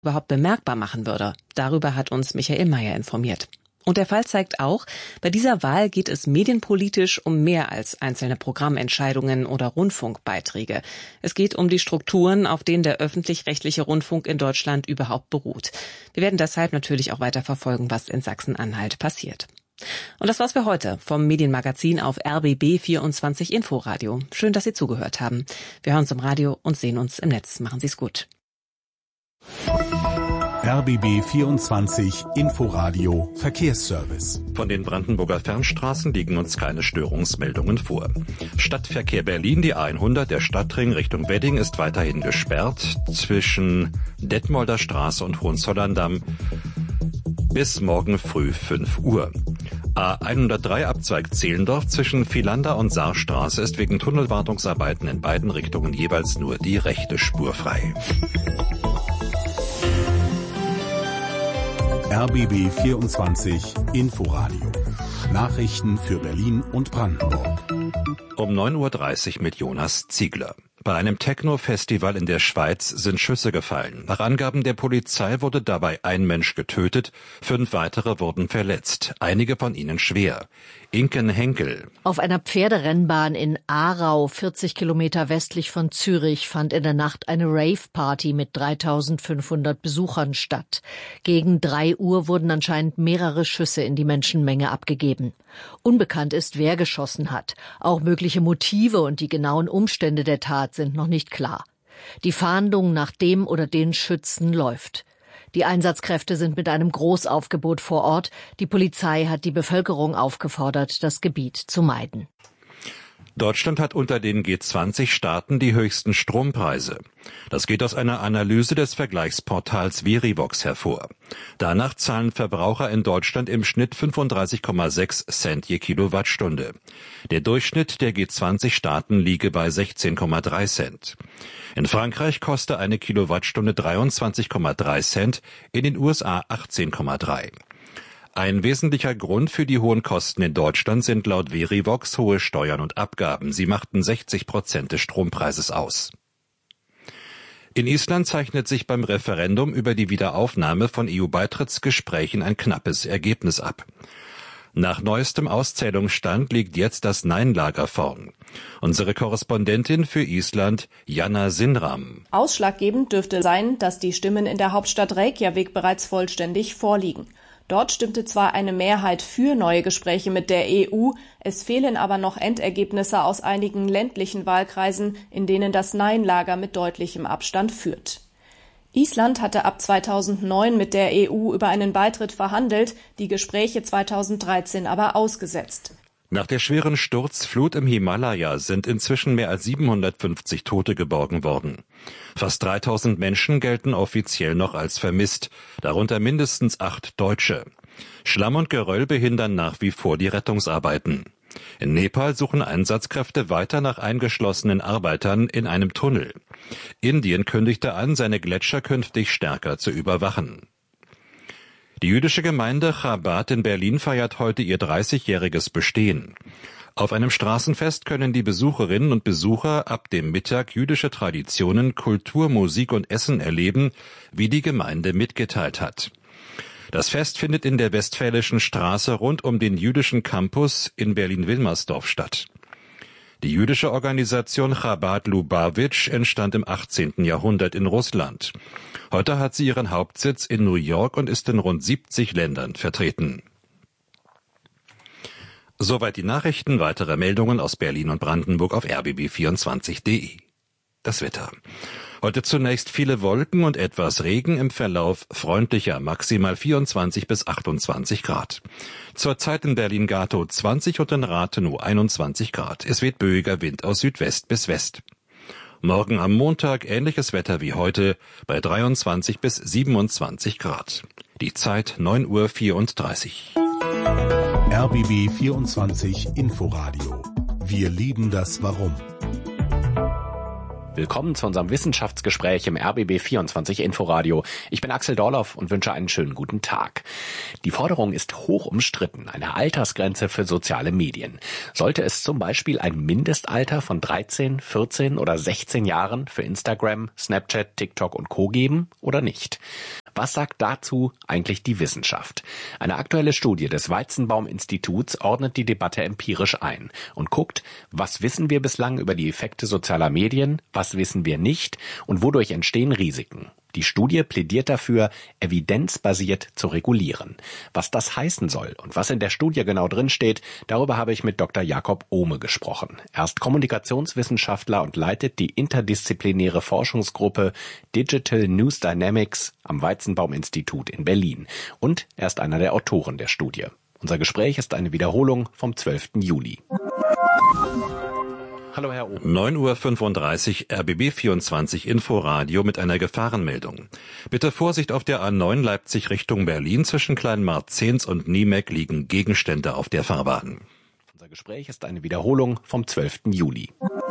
überhaupt bemerkbar machen würde. Darüber hat uns Michael Mayer informiert. Und der Fall zeigt auch, bei dieser Wahl geht es medienpolitisch um mehr als einzelne Programmentscheidungen oder Rundfunkbeiträge. Es geht um die Strukturen, auf denen der öffentlich-rechtliche Rundfunk in Deutschland überhaupt beruht. Wir werden deshalb natürlich auch weiter verfolgen, was in Sachsen-Anhalt passiert. Und das war's für heute vom Medienmagazin auf RBB 24 Inforadio. Schön, dass Sie zugehört haben. Wir hören uns im Radio und sehen uns im Netz. Machen Sie's gut. RBB 24 Inforadio Verkehrsservice. Von den Brandenburger Fernstraßen liegen uns keine Störungsmeldungen vor. Stadtverkehr Berlin, die A100, der Stadtring Richtung Wedding ist weiterhin gesperrt zwischen Detmolder Straße und Hohenzollern-Damm bis morgen früh 5 Uhr. A103 Abzweig Zehlendorf zwischen Vielander und Saarstraße ist wegen Tunnelwartungsarbeiten in beiden Richtungen jeweils nur die rechte Spur frei. RBB 24 Inforadio. Nachrichten für Berlin und Brandenburg. Um 9.30 Uhr mit Jonas Ziegler. Bei einem Techno-Festival in der Schweiz sind Schüsse gefallen. Nach Angaben der Polizei wurde dabei ein Mensch getötet, 5 weitere wurden verletzt, einige von ihnen schwer. Inken Henkel. Auf einer Pferderennbahn in Aarau, 40 Kilometer westlich von Zürich, fand in der Nacht eine Rave-Party mit 3.500 Besuchern statt. Gegen 3 Uhr wurden anscheinend mehrere Schüsse in die Menschenmenge abgegeben. Unbekannt ist, wer geschossen hat. Auch mögliche Motive und die genauen Umstände der Tat sind noch nicht klar. Die Fahndung nach dem oder den Schützen läuft. Die Einsatzkräfte sind mit einem Großaufgebot vor Ort. Die Polizei hat die Bevölkerung aufgefordert, das Gebiet zu meiden. Deutschland hat unter den G20-Staaten die höchsten Strompreise. Das geht aus einer Analyse des Vergleichsportals Verivox hervor. Danach zahlen Verbraucher in Deutschland im Schnitt 35,6 Cent je Kilowattstunde. Der Durchschnitt der G20-Staaten liege bei 16,3 Cent. In Frankreich koste eine Kilowattstunde 23,3 Cent, in den USA 18,3. Ein wesentlicher Grund für die hohen Kosten in Deutschland sind laut Verivox hohe Steuern und Abgaben. Sie machten 60% des Strompreises aus. In Island zeichnet sich beim Referendum über die Wiederaufnahme von EU-Beitrittsgesprächen ein knappes Ergebnis ab. Nach neuestem Auszählungsstand liegt jetzt das Nein-Lager vorn. Unsere Korrespondentin für Island, Jana Sinram. Ausschlaggebend dürfte sein, dass die Stimmen in der Hauptstadt Reykjavik bereits vollständig vorliegen. Dort stimmte zwar eine Mehrheit für neue Gespräche mit der EU, es fehlen aber noch Endergebnisse aus einigen ländlichen Wahlkreisen, in denen das Nein-Lager mit deutlichem Abstand führt. Island hatte ab 2009 mit der EU über einen Beitritt verhandelt, die Gespräche 2013 aber ausgesetzt. Nach der schweren Sturzflut im Himalaya sind inzwischen mehr als 750 Tote geborgen worden. Fast 3000 Menschen gelten offiziell noch als vermisst, darunter mindestens 8 Deutsche. Schlamm und Geröll behindern nach wie vor die Rettungsarbeiten. In Nepal suchen Einsatzkräfte weiter nach eingeschlossenen Arbeitern in einem Tunnel. Indien kündigte an, seine Gletscher künftig stärker zu überwachen. Die jüdische Gemeinde Chabad in Berlin feiert heute ihr 30-jähriges Bestehen. Auf einem Straßenfest können die Besucherinnen und Besucher ab dem Mittag jüdische Traditionen, Kultur, Musik und Essen erleben, wie die Gemeinde mitgeteilt hat. Das Fest findet in der Westfälischen Straße rund um den jüdischen Campus in Berlin-Wilmersdorf statt. Die jüdische Organisation Chabad Lubavitch entstand im 18. Jahrhundert in Russland. Heute hat sie ihren Hauptsitz in New York und ist in rund 70 Ländern vertreten. Soweit die Nachrichten. Weitere Meldungen aus Berlin und Brandenburg auf rbb24.de. Das Wetter. Heute zunächst viele Wolken und etwas Regen, im Verlauf freundlicher, maximal 24 bis 28 Grad. Zurzeit in Berlin-Gatow 20 und in Rathenow 21 Grad. Es weht böiger Wind aus Südwest bis West. Morgen am Montag ähnliches Wetter wie heute bei 23 bis 27 Grad. Die Zeit 9:34 Uhr. RBB 24 Inforadio. Wir lieben das Warum. Willkommen zu unserem Wissenschaftsgespräch im RBB 24 Inforadio. Ich bin Axel Dorloff und wünsche einen schönen guten Tag. Die Forderung ist hoch umstritten, eine Altersgrenze für soziale Medien. Sollte es zum Beispiel ein Mindestalter von 13, 14 oder 16 Jahren für Instagram, Snapchat, TikTok und Co. geben oder nicht? Was sagt dazu eigentlich die Wissenschaft? Eine aktuelle Studie des Weizenbaum-Instituts ordnet die Debatte empirisch ein und guckt, was wissen wir bislang über die Effekte sozialer Medien, was wissen wir nicht und wodurch entstehen Risiken. Die Studie plädiert dafür, evidenzbasiert zu regulieren. Was das heißen soll und was in der Studie genau drinsteht, darüber habe ich mit Dr. Jakob Ohme gesprochen. Er ist Kommunikationswissenschaftler und leitet die interdisziplinäre Forschungsgruppe Digital News Dynamics am Weizenbaum-Institut in Berlin. Und er ist einer der Autoren der Studie. Unser Gespräch ist eine Wiederholung vom 12. Juli. Hallo Herr Ohme. 9:35 Uhr RBB 24 Inforadio mit einer Gefahrenmeldung. Bitte Vorsicht auf der A9 Leipzig Richtung Berlin. Zwischen Kleinmarzens und Niemek liegen Gegenstände auf der Fahrbahn. Unser Gespräch ist eine Wiederholung vom 12. Juli.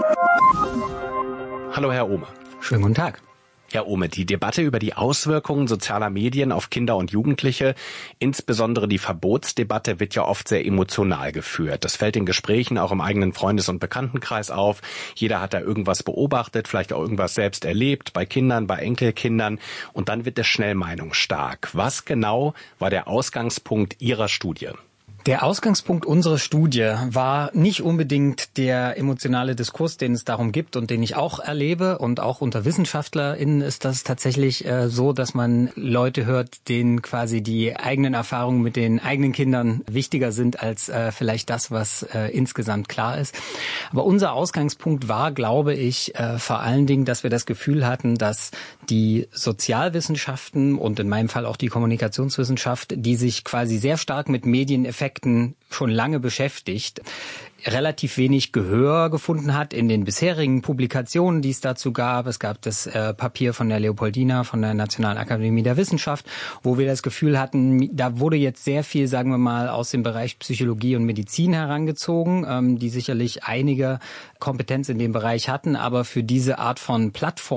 Hallo Herr Ohme. Schönen guten Tag. Herr Ohme, die Debatte über die Auswirkungen sozialer Medien auf Kinder und Jugendliche, insbesondere die Verbotsdebatte, wird ja oft sehr emotional geführt. Das fällt in Gesprächen auch im eigenen Freundes- und Bekanntenkreis auf. Jeder hat da irgendwas beobachtet, vielleicht auch irgendwas selbst erlebt, bei Kindern, bei Enkelkindern. Und dann wird es schnell meinungsstark. Was genau war der Ausgangspunkt Ihrer Studie? Der Ausgangspunkt unserer Studie war nicht unbedingt der emotionale Diskurs, den es darum gibt und den ich auch erlebe. Und auch unter WissenschaftlerInnen ist das tatsächlich so, dass man Leute hört, denen quasi die eigenen Erfahrungen mit den eigenen Kindern wichtiger sind als vielleicht das, was insgesamt klar ist. Aber unser Ausgangspunkt war, glaube ich, vor allen Dingen, dass wir das Gefühl hatten, dass die Sozialwissenschaften und in meinem Fall auch die Kommunikationswissenschaft, die sich quasi sehr stark mit Medieneffekten schon lange beschäftigt, relativ wenig Gehör gefunden hat in den bisherigen Publikationen, die es dazu gab. Es gab das Papier von der Leopoldina, von der Nationalen Akademie der Wissenschaft, wo wir das Gefühl hatten, da wurde jetzt sehr viel, sagen wir mal, aus dem Bereich Psychologie und Medizin herangezogen, die sicherlich einige Kompetenz in dem Bereich hatten, aber für diese Art von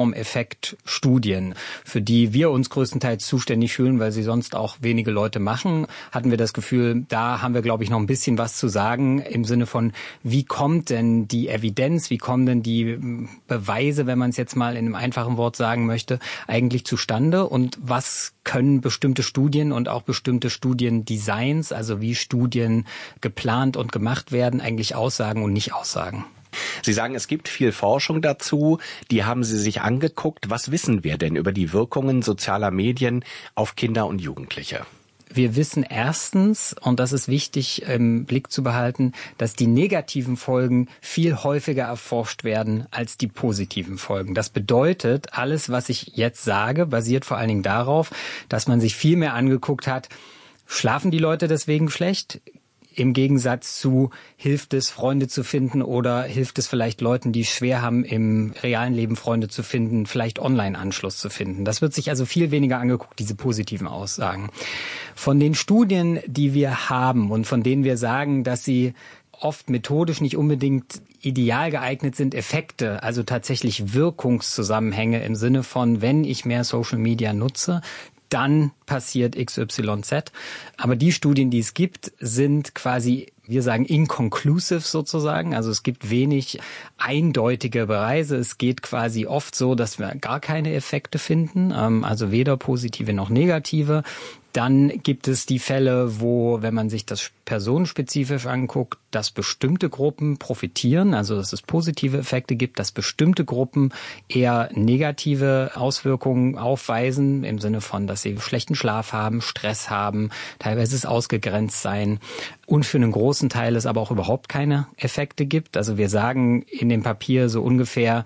Plattformeffekt-Studien, für die wir uns größtenteils zuständig fühlen, weil sie sonst auch wenige Leute machen, hatten wir das Gefühl, da haben wir, glaube ich, noch ein bisschen was zu sagen im Sinne von, wie kommt denn die Evidenz, wie kommen denn die Beweise, wenn man es jetzt mal in einem einfachen Wort sagen möchte, eigentlich zustande und was können bestimmte Studien und auch bestimmte Studiendesigns, also wie Studien geplant und gemacht werden, eigentlich aussagen und nicht aussagen? Sie sagen, es gibt viel Forschung dazu, die haben Sie sich angeguckt. Was wissen wir denn über die Wirkungen sozialer Medien auf Kinder und Jugendliche? Wir wissen erstens, und das ist wichtig im Blick zu behalten, dass die negativen Folgen viel häufiger erforscht werden als die positiven Folgen. Das bedeutet, alles, was ich jetzt sage, basiert vor allen Dingen darauf, dass man sich viel mehr angeguckt hat, schlafen die Leute deswegen schlecht? Im Gegensatz zu, hilft es, Freunde zu finden oder hilft es vielleicht Leuten, die es schwer haben, im realen Leben Freunde zu finden, vielleicht Online-Anschluss zu finden. Das wird sich also viel weniger angeguckt, diese positiven Aussagen. Von den Studien, die wir haben und von denen wir sagen, dass sie oft methodisch nicht unbedingt ideal geeignet sind, Effekte, also tatsächlich Wirkungszusammenhänge im Sinne von, wenn ich mehr Social Media nutze, dann passiert XYZ. Aber die Studien, die es gibt, sind quasi, wir sagen, inconclusive sozusagen. Also es gibt wenig eindeutige Beweise. Es geht quasi oft so, dass wir gar keine Effekte finden, also weder positive noch negative. Dann gibt es die Fälle, wo, wenn man sich das personenspezifisch anguckt, dass bestimmte Gruppen profitieren, also dass es positive Effekte gibt, dass bestimmte Gruppen eher negative Auswirkungen aufweisen, im Sinne von, dass sie schlechten Schlaf haben, Stress haben, teilweise es ausgegrenzt sein und für einen großen Teil es aber auch überhaupt keine Effekte gibt. Also wir sagen in dem Papier so ungefähr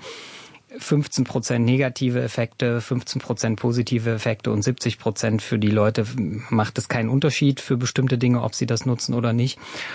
15% negative Effekte, 15% positive Effekte und 70% für die Leute macht es keinen Unterschied für bestimmte Dinge, ob sie das nutzen oder nicht.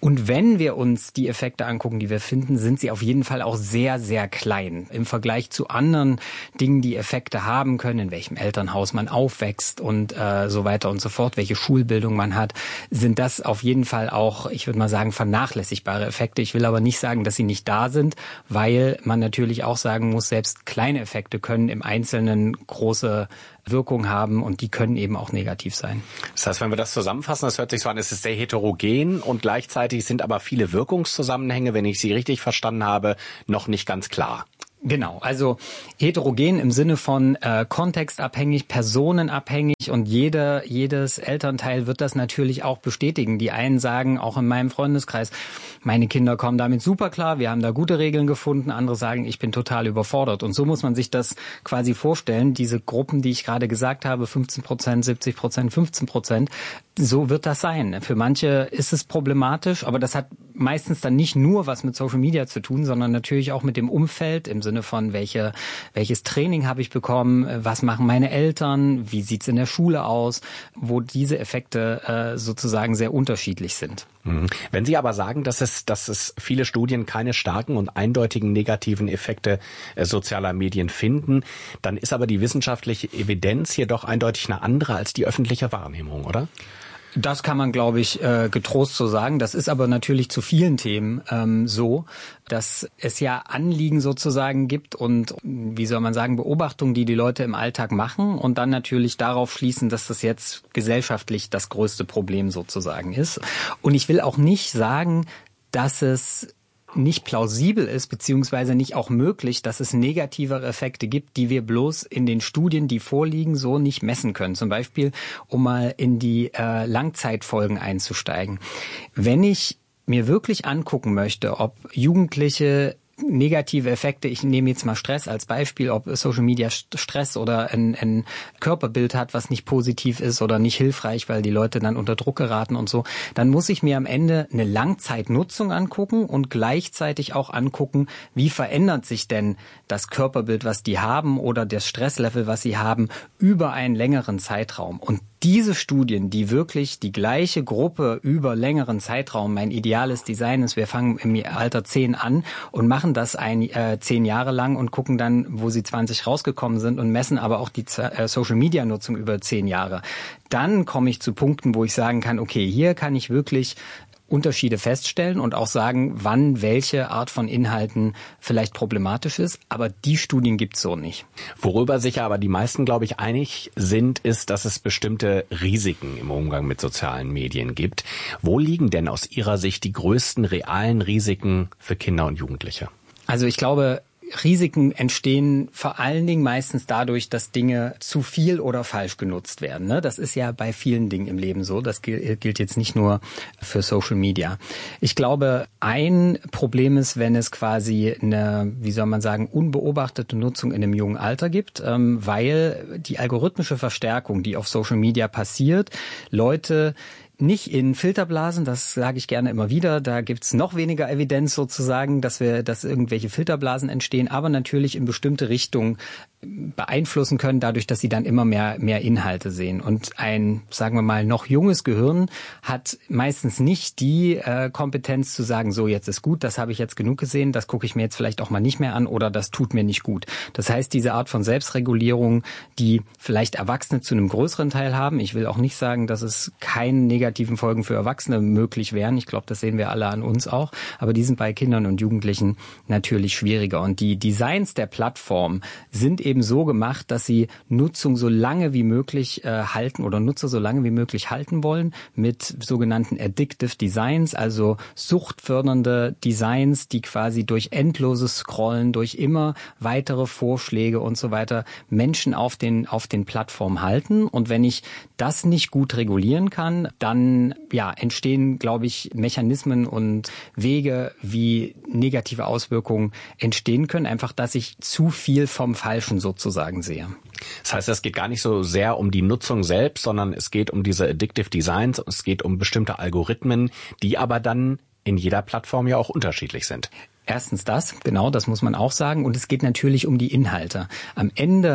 Und wenn wir uns die Effekte angucken, die wir finden, sind sie auf jeden Fall auch sehr, sehr klein. Im Vergleich zu anderen Dingen, die Effekte haben können, in welchem Elternhaus man aufwächst und so weiter und so fort, welche Schulbildung man hat, sind das auf jeden Fall auch, ich würde mal sagen, vernachlässigbare Effekte. Ich will aber nicht sagen, dass sie nicht da sind, weil man natürlich auch sagen muss, selbst kleine Effekte können im Einzelnen große Wirkung haben und die können eben auch negativ sein. Das heißt, wenn wir das zusammenfassen, das hört sich so an, es ist sehr heterogen und gleichzeitig sind aber viele Wirkungszusammenhänge, wenn ich Sie richtig verstanden habe, noch nicht ganz klar. Genau, also heterogen im Sinne von kontextabhängig, personenabhängig und jedes Elternteil wird das natürlich auch bestätigen. Die einen sagen, auch in meinem Freundeskreis, meine Kinder kommen damit super klar, wir haben da gute Regeln gefunden. Andere sagen, ich bin total überfordert. Und so muss man sich das quasi vorstellen, diese Gruppen, die ich gerade gesagt habe, 15%, 70%, 15%, so wird das sein. Für manche ist es problematisch, aber das hat meistens dann nicht nur was mit Social Media zu tun, sondern natürlich auch mit dem Umfeld im Sinne von welches Training habe ich bekommen, was machen meine Eltern, wie sieht's in der Schule aus, wo diese Effekte sozusagen sehr unterschiedlich sind. Wenn Sie aber sagen, dass es viele Studien keine starken und eindeutigen negativen Effekte sozialer Medien finden, dann ist aber die wissenschaftliche Evidenz hier doch eindeutig eine andere als die öffentliche Wahrnehmung, oder? Das kann man, glaube ich, getrost so sagen. Das ist aber natürlich zu vielen Themen so, dass es ja Anliegen sozusagen gibt und, wie soll man sagen, Beobachtungen, die Leute im Alltag machen und dann natürlich darauf schließen, dass das jetzt gesellschaftlich das größte Problem sozusagen ist. Und ich will auch nicht sagen, dass es nicht plausibel ist, beziehungsweise nicht auch möglich, dass es negativere Effekte gibt, die wir bloß in den Studien, die vorliegen, so nicht messen können. Zum Beispiel, um mal in die Langzeitfolgen einzusteigen. Wenn ich mir wirklich angucken möchte, ob Jugendliche negative Effekte, ich nehme jetzt mal Stress als Beispiel, ob Social Media Stress oder ein Körperbild hat, was nicht positiv ist oder nicht hilfreich, weil die Leute dann unter Druck geraten und so, dann muss ich mir am Ende eine Langzeitnutzung angucken und gleichzeitig auch angucken, wie verändert sich denn das Körperbild, was die haben oder das Stresslevel, was sie haben, über einen längeren Zeitraum. Und diese Studien, die wirklich die gleiche Gruppe über längeren Zeitraum, mein ideales Design ist, wir fangen im Alter 10 an und machen das 10 Jahre lang und gucken dann, wo sie 20 rausgekommen sind und messen aber auch die Social-Media-Nutzung über 10 Jahre. Dann komme ich zu Punkten, wo ich sagen kann, okay, hier kann ich wirklich Unterschiede feststellen und auch sagen, wann welche Art von Inhalten vielleicht problematisch ist. Aber die Studien gibt's so nicht. Worüber sich aber die meisten, glaube ich, einig sind, ist, dass es bestimmte Risiken im Umgang mit sozialen Medien gibt. Wo liegen denn aus Ihrer Sicht die größten realen Risiken für Kinder und Jugendliche? Also ich glaube, Risiken entstehen vor allen Dingen meistens dadurch, dass Dinge zu viel oder falsch genutzt werden. Das ist ja bei vielen Dingen im Leben so. Das gilt jetzt nicht nur für Social Media. Ich glaube, ein Problem ist, wenn es quasi eine, wie soll man sagen, unbeobachtete Nutzung in einem jungen Alter gibt, weil die algorithmische Verstärkung, die auf Social Media passiert, Leute nicht in Filterblasen, das sage ich gerne immer wieder, da gibt's noch weniger Evidenz sozusagen, dass irgendwelche Filterblasen entstehen, aber natürlich in bestimmte Richtungen beeinflussen können, dadurch, dass sie dann immer mehr Inhalte sehen. Und ein, sagen wir mal, noch junges Gehirn hat meistens nicht die Kompetenz zu sagen, so jetzt ist gut, das habe ich jetzt genug gesehen, das gucke ich mir jetzt vielleicht auch mal nicht mehr an oder das tut mir nicht gut. Das heißt, diese Art von Selbstregulierung, die vielleicht Erwachsene zu einem größeren Teil haben, ich will auch nicht sagen, dass es keine negativen Folgen für Erwachsene möglich wären, ich glaube, das sehen wir alle an uns auch, aber die sind bei Kindern und Jugendlichen natürlich schwieriger. Und die Designs der Plattform sind eben so gemacht, dass sie Nutzung so lange wie möglich halten oder Nutzer so lange wie möglich halten wollen mit sogenannten Addictive Designs, also suchtfördernde Designs, die quasi durch endloses Scrollen, durch immer weitere Vorschläge und so weiter Menschen auf den Plattformen halten. Und wenn ich das nicht gut regulieren kann, dann entstehen, glaube ich, Mechanismen und Wege, wie negative Auswirkungen entstehen können. Einfach, dass ich zu viel vom Falschen sozusagen sehe. Das heißt, es geht gar nicht so sehr um die Nutzung selbst, sondern es geht um diese Addictive Designs, es geht um bestimmte Algorithmen, die aber dann in jeder Plattform ja auch unterschiedlich sind. Erstens das, genau, das muss man auch sagen. Und es geht natürlich um die Inhalte. Am Ende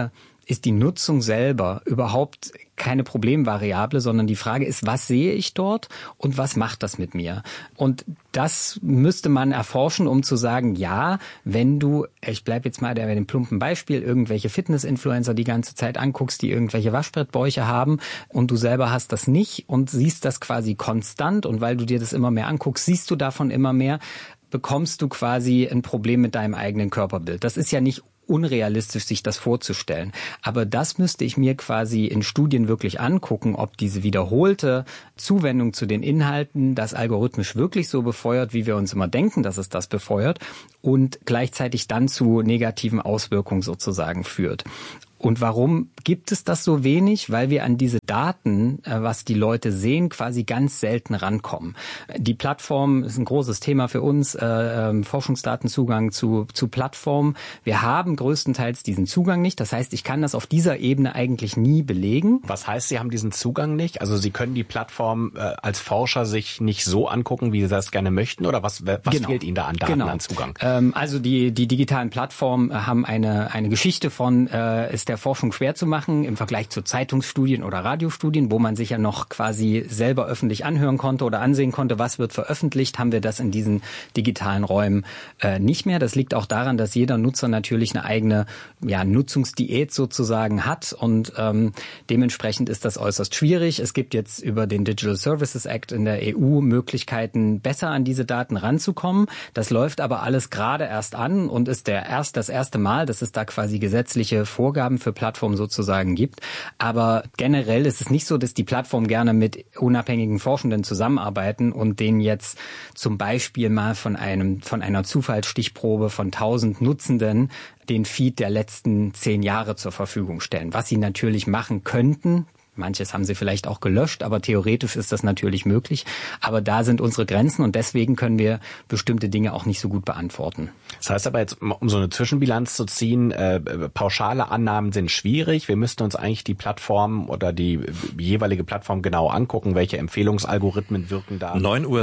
ist die Nutzung selber überhaupt keine Problemvariable, sondern die Frage ist, was sehe ich dort und was macht das mit mir? Und das müsste man erforschen, um zu sagen, ja, wenn du, ich bleibe jetzt mal bei dem plumpen Beispiel, irgendwelche Fitness-Influencer die ganze Zeit anguckst, die irgendwelche Waschbrettbäuche haben und du selber hast das nicht und siehst das quasi konstant und weil du dir das immer mehr anguckst, siehst du davon immer mehr, bekommst du quasi ein Problem mit deinem eigenen Körperbild. Das ist ja nicht unrealistisch, sich das vorzustellen. Aber das müsste ich mir quasi in Studien wirklich angucken, ob diese wiederholte Zuwendung zu den Inhalten das algorithmisch wirklich so befeuert, wie wir uns immer denken, dass es das befeuert und gleichzeitig dann zu negativen Auswirkungen sozusagen führt. Und warum gibt es das so wenig? Weil wir an diese Daten, was die Leute sehen, quasi ganz selten rankommen. Die Plattform ist ein großes Thema für uns, Forschungsdatenzugang zu Plattformen. Wir haben größtenteils diesen Zugang nicht. Das heißt, ich kann das auf dieser Ebene eigentlich nie belegen. Was heißt, Sie haben diesen Zugang nicht? Also Sie können die Plattform als Forscher sich nicht so angucken, wie Sie das gerne möchten? Oder was genau. Fehlt Ihnen da an Daten, an Zugang? Also die digitalen Plattformen haben eine Geschichte von, ist der Forschung schwer zu machen im Vergleich zu Zeitungsstudien oder Radiostudien, wo man sich ja noch quasi selber öffentlich anhören konnte oder ansehen konnte, was wird veröffentlicht, haben wir das in diesen digitalen Räumen nicht mehr. Das liegt auch daran, dass jeder Nutzer natürlich eine eigene Nutzungsdiät sozusagen hat und dementsprechend ist das äußerst schwierig. Es gibt jetzt über den Digital Services Act in der EU Möglichkeiten, besser an diese Daten ranzukommen. Das läuft aber alles gerade erst an und ist das erste Mal, dass es da quasi gesetzliche Vorgaben für Plattformen sozusagen gibt. Aber generell ist es nicht so, dass die Plattformen gerne mit unabhängigen Forschenden zusammenarbeiten und denen jetzt zum Beispiel mal von einer Zufallsstichprobe von 1000 Nutzenden den Feed der letzten 10 Jahre zur Verfügung stellen. Was sie natürlich machen könnten, manches haben sie vielleicht auch gelöscht, aber theoretisch ist das natürlich möglich. Aber da sind unsere Grenzen und deswegen können wir bestimmte Dinge auch nicht so gut beantworten. Das heißt aber jetzt, um so eine Zwischenbilanz zu ziehen, pauschale Annahmen sind schwierig. Wir müssten uns eigentlich die Plattform oder die jeweilige Plattform genau angucken, welche Empfehlungsalgorithmen wirken da.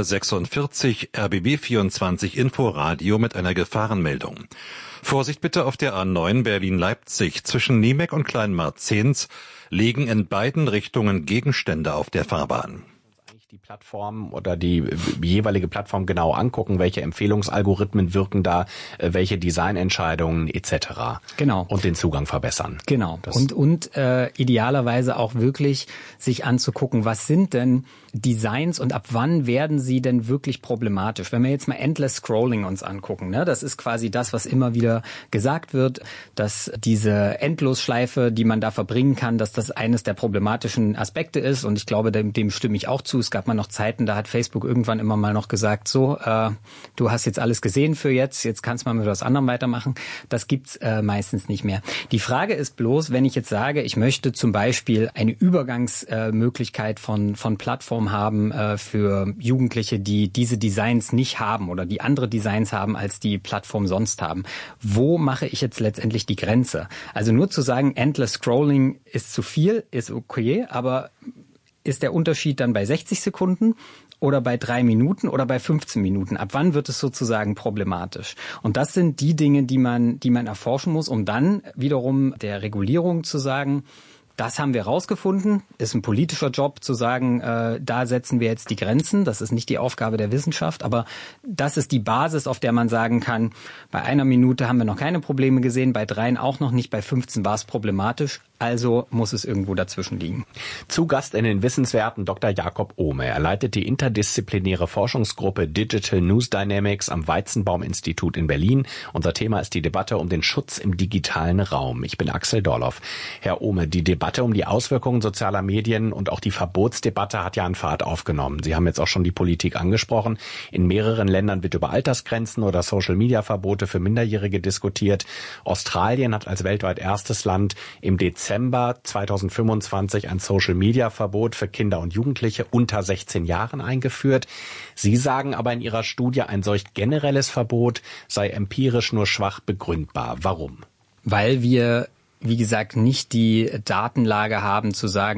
9:46 Uhr, RBB24 Inforadio mit einer Gefahrenmeldung. Vorsicht bitte auf der A9 Berlin-Leipzig. Zwischen Niemek und Kleinmarzens liegen in beiden Richtungen Gegenstände auf der Fahrbahn. Die Plattform oder die jeweilige Plattform genau angucken, welche Empfehlungsalgorithmen wirken da, welche Designentscheidungen etc. Genau. Und den Zugang verbessern. Genau. Und idealerweise auch wirklich sich anzugucken, was sind denn Designs und ab wann werden sie denn wirklich problematisch? Wenn wir jetzt mal Endless Scrolling uns angucken, ne, das ist quasi das, was immer wieder gesagt wird, dass diese Endlosschleife, die man da verbringen kann, dass das eines der problematischen Aspekte ist und ich glaube, dem stimme ich auch zu. Es gab mal noch Zeiten, da hat Facebook irgendwann immer mal noch gesagt, so, du hast jetzt alles gesehen für jetzt kannst du mal mit was anderem weitermachen. Das gibt's meistens nicht mehr. Die Frage ist bloß, wenn ich jetzt sage, ich möchte zum Beispiel eine Übergangsmöglichkeit von Plattformen haben für Jugendliche, die diese Designs nicht haben oder die andere Designs haben, als die Plattformen sonst haben. Wo mache ich jetzt letztendlich die Grenze? Also nur zu sagen, Endless Scrolling ist zu viel, ist okay, aber ist der Unterschied dann bei 60 Sekunden oder bei 3 Minuten oder bei 15 Minuten? Ab wann wird es sozusagen problematisch? Und das sind die Dinge, die man erforschen muss, um dann wiederum der Regulierung zu sagen, das haben wir rausgefunden, ist ein politischer Job zu sagen, da setzen wir jetzt die Grenzen. Das ist nicht die Aufgabe der Wissenschaft, aber das ist die Basis, auf der man sagen kann, bei 1 Minute haben wir noch keine Probleme gesehen, bei 3 auch noch nicht, bei 15 war es problematisch. Also muss es irgendwo dazwischen liegen. Zu Gast in den Wissenswerten Dr. Jakob Ohme. Er leitet die interdisziplinäre Forschungsgruppe Digital News Dynamics am Weizenbaum-Institut in Berlin. Unser Thema ist die Debatte um den Schutz im digitalen Raum. Ich bin Axel Dorloff. Herr Ohme, die Debatte um die Auswirkungen sozialer Medien und auch die Verbotsdebatte hat ja an Fahrt aufgenommen. Sie haben jetzt auch schon die Politik angesprochen. In mehreren Ländern wird über Altersgrenzen oder Social-Media-Verbote für Minderjährige diskutiert. Australien hat als weltweit erstes Land im Dezember 2025 ein Social-Media-Verbot für Kinder und Jugendliche unter 16 Jahren eingeführt. Sie sagen aber in Ihrer Studie, ein solch generelles Verbot sei empirisch nur schwach begründbar. Warum? Weil wir, wie gesagt, nicht die Datenlage haben zu sagen,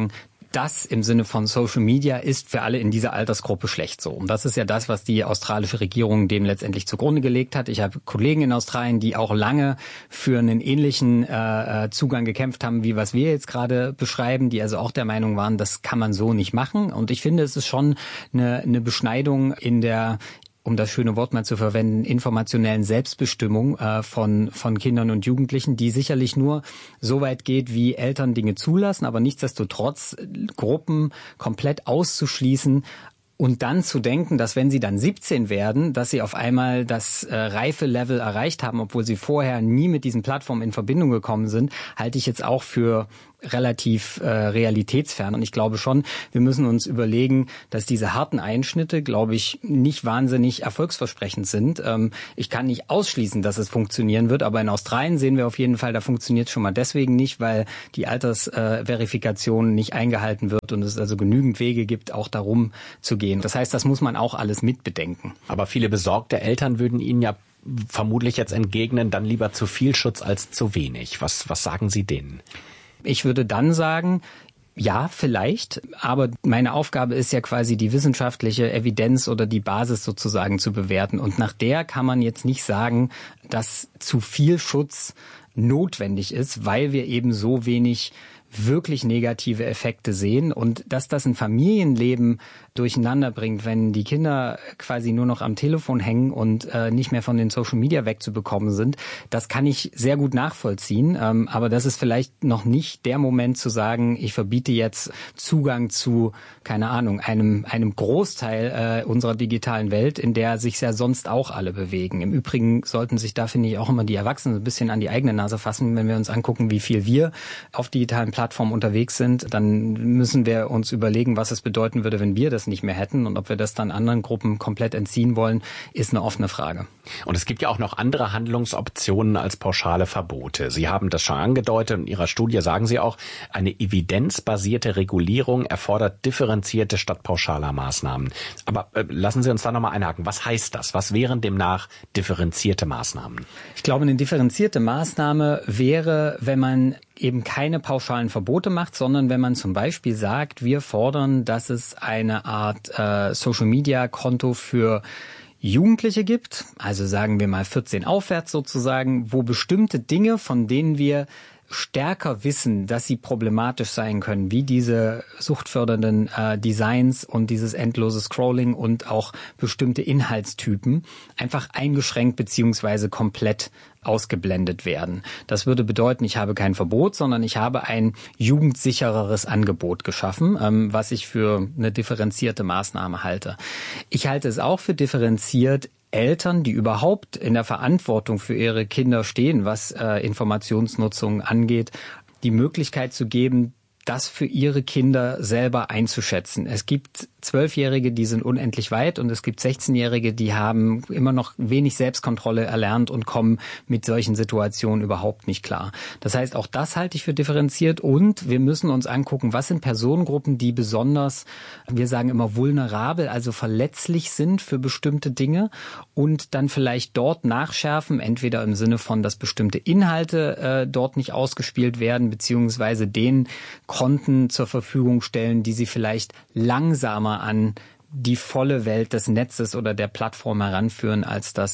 das im Sinne von Social Media ist für alle in dieser Altersgruppe schlecht so. Und das ist ja das, was die australische Regierung dem letztendlich zugrunde gelegt hat. Ich habe Kollegen in Australien, die auch lange für einen ähnlichen Zugang gekämpft haben, wie was wir jetzt gerade beschreiben, die also auch der Meinung waren, das kann man so nicht machen. Und ich finde, es ist schon eine Beschneidung in der, um das schöne Wort mal zu verwenden, informationellen Selbstbestimmung von Kindern und Jugendlichen, die sicherlich nur so weit geht, wie Eltern Dinge zulassen, aber nichtsdestotrotz Gruppen komplett auszuschließen und dann zu denken, dass wenn sie dann 17 werden, dass sie auf einmal das Reife-Level erreicht haben, obwohl sie vorher nie mit diesen Plattformen in Verbindung gekommen sind, halte ich jetzt auch für relativ realitätsfern. Und ich glaube schon, wir müssen uns überlegen, dass diese harten Einschnitte, glaube ich, nicht wahnsinnig erfolgsversprechend sind. Ich kann nicht ausschließen, dass es funktionieren wird, aber in Australien sehen wir auf jeden Fall, da funktioniert es schon mal deswegen nicht, weil die Altersverifikation nicht eingehalten wird und es also genügend Wege gibt, auch darum zu gehen. Das heißt, das muss man auch alles mitbedenken. Aber viele besorgte Eltern würden Ihnen ja vermutlich jetzt entgegnen, dann lieber zu viel Schutz als zu wenig. Was sagen Sie denen? Ich würde dann sagen, ja, vielleicht, aber meine Aufgabe ist ja quasi die wissenschaftliche Evidenz oder die Basis sozusagen zu bewerten. Und nach der kann man jetzt nicht sagen, dass zu viel Schutz notwendig ist, weil wir eben so wenig wirklich negative Effekte sehen und dass das ein Familienleben durcheinander bringt, wenn die Kinder quasi nur noch am Telefon hängen und nicht mehr von den Social Media wegzubekommen sind, das kann ich sehr gut nachvollziehen. Aber das ist vielleicht noch nicht der Moment zu sagen, ich verbiete jetzt Zugang zu, keine Ahnung, einem Großteil unserer digitalen Welt, in der sich ja sonst auch alle bewegen. Im Übrigen sollten sich da, finde ich, auch immer die Erwachsenen ein bisschen an die eigene Nase fassen, wenn wir uns angucken, wie viel wir auf digitalen Plattformen unterwegs sind, dann müssen wir uns überlegen, was es bedeuten würde, wenn wir das nicht mehr hätten und ob wir das dann anderen Gruppen komplett entziehen wollen, ist eine offene Frage. Und es gibt ja auch noch andere Handlungsoptionen als pauschale Verbote. Sie haben das schon angedeutet und in Ihrer Studie sagen Sie auch, eine evidenzbasierte Regulierung erfordert differenzierte statt pauschaler Maßnahmen. Aber lassen Sie uns da nochmal einhaken. Was heißt das? Was wären demnach differenzierte Maßnahmen? Ich glaube, eine differenzierte Maßnahme wäre, wenn man eben keine pauschalen Verbote macht, sondern wenn man zum Beispiel sagt, wir fordern, dass es eine Art Social-Media-Konto für Jugendliche gibt, also sagen wir mal 14 aufwärts sozusagen, wo bestimmte Dinge, von denen wir stärker wissen, dass sie problematisch sein können, wie diese suchtfördernden Designs und dieses endlose Scrolling und auch bestimmte Inhaltstypen einfach eingeschränkt beziehungsweise komplett ausgeblendet werden. Das würde bedeuten, ich habe kein Verbot, sondern ich habe ein jugendsichereres Angebot geschaffen, was ich für eine differenzierte Maßnahme halte. Ich halte es auch für differenziert, Eltern, die überhaupt in der Verantwortung für ihre Kinder stehen, was Informationsnutzung angeht, die Möglichkeit zu geben, das für ihre Kinder selber einzuschätzen. Es gibt 12-Jährige, die sind unendlich weit und es gibt 16-Jährige, die haben immer noch wenig Selbstkontrolle erlernt und kommen mit solchen Situationen überhaupt nicht klar. Das heißt, auch das halte ich für differenziert und wir müssen uns angucken, was sind Personengruppen, die besonders, wir sagen immer vulnerabel, also verletzlich sind für bestimmte Dinge und dann vielleicht dort nachschärfen, entweder im Sinne von, dass bestimmte Inhalte dort nicht ausgespielt werden, beziehungsweise denen Konten zur Verfügung stellen, die sie vielleicht langsamer an die volle Welt des Netzes oder der Plattform heranführen, als das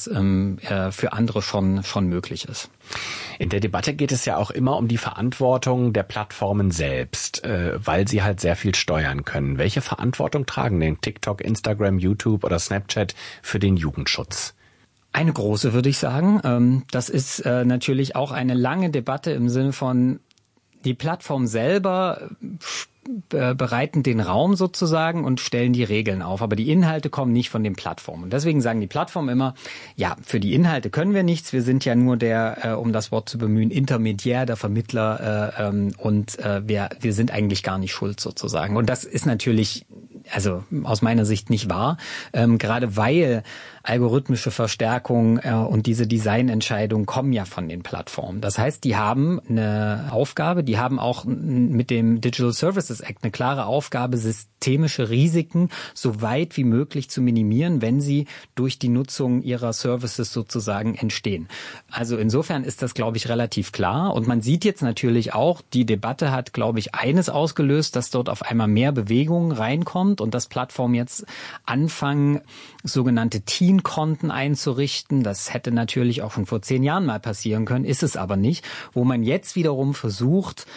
für andere schon möglich ist. In der Debatte geht es ja auch immer um die Verantwortung der Plattformen selbst, weil sie halt sehr viel steuern können. Welche Verantwortung tragen denn TikTok, Instagram, YouTube oder Snapchat für den Jugendschutz? Eine große, würde ich sagen. Das ist natürlich auch eine lange Debatte im Sinne von, die Plattform selber bereiten den Raum sozusagen und stellen die Regeln auf. Aber die Inhalte kommen nicht von den Plattformen. Und deswegen sagen die Plattformen immer, ja, für die Inhalte können wir nichts. Wir sind ja nur der, um das Wort zu bemühen, Intermediär, der Vermittler und wir sind eigentlich gar nicht schuld sozusagen. Und das ist natürlich also aus meiner Sicht nicht wahr, gerade weil algorithmische Verstärkung und diese Designentscheidungen kommen ja von den Plattformen. Das heißt, die haben eine Aufgabe, die haben auch mit dem Digital Services Act eine klare Aufgabe, systemische Risiken so weit wie möglich zu minimieren, wenn sie durch die Nutzung ihrer Services sozusagen entstehen. Also insofern ist das, glaube ich, relativ klar. Und man sieht jetzt natürlich auch, die Debatte hat, glaube ich, eines ausgelöst, dass dort auf einmal mehr Bewegung reinkommt und dass Plattformen jetzt anfangen, sogenannte Teen-Konten einzurichten. Das hätte natürlich auch schon vor 10 Jahren mal passieren können, ist es aber nicht. Wo man jetzt wiederum versucht,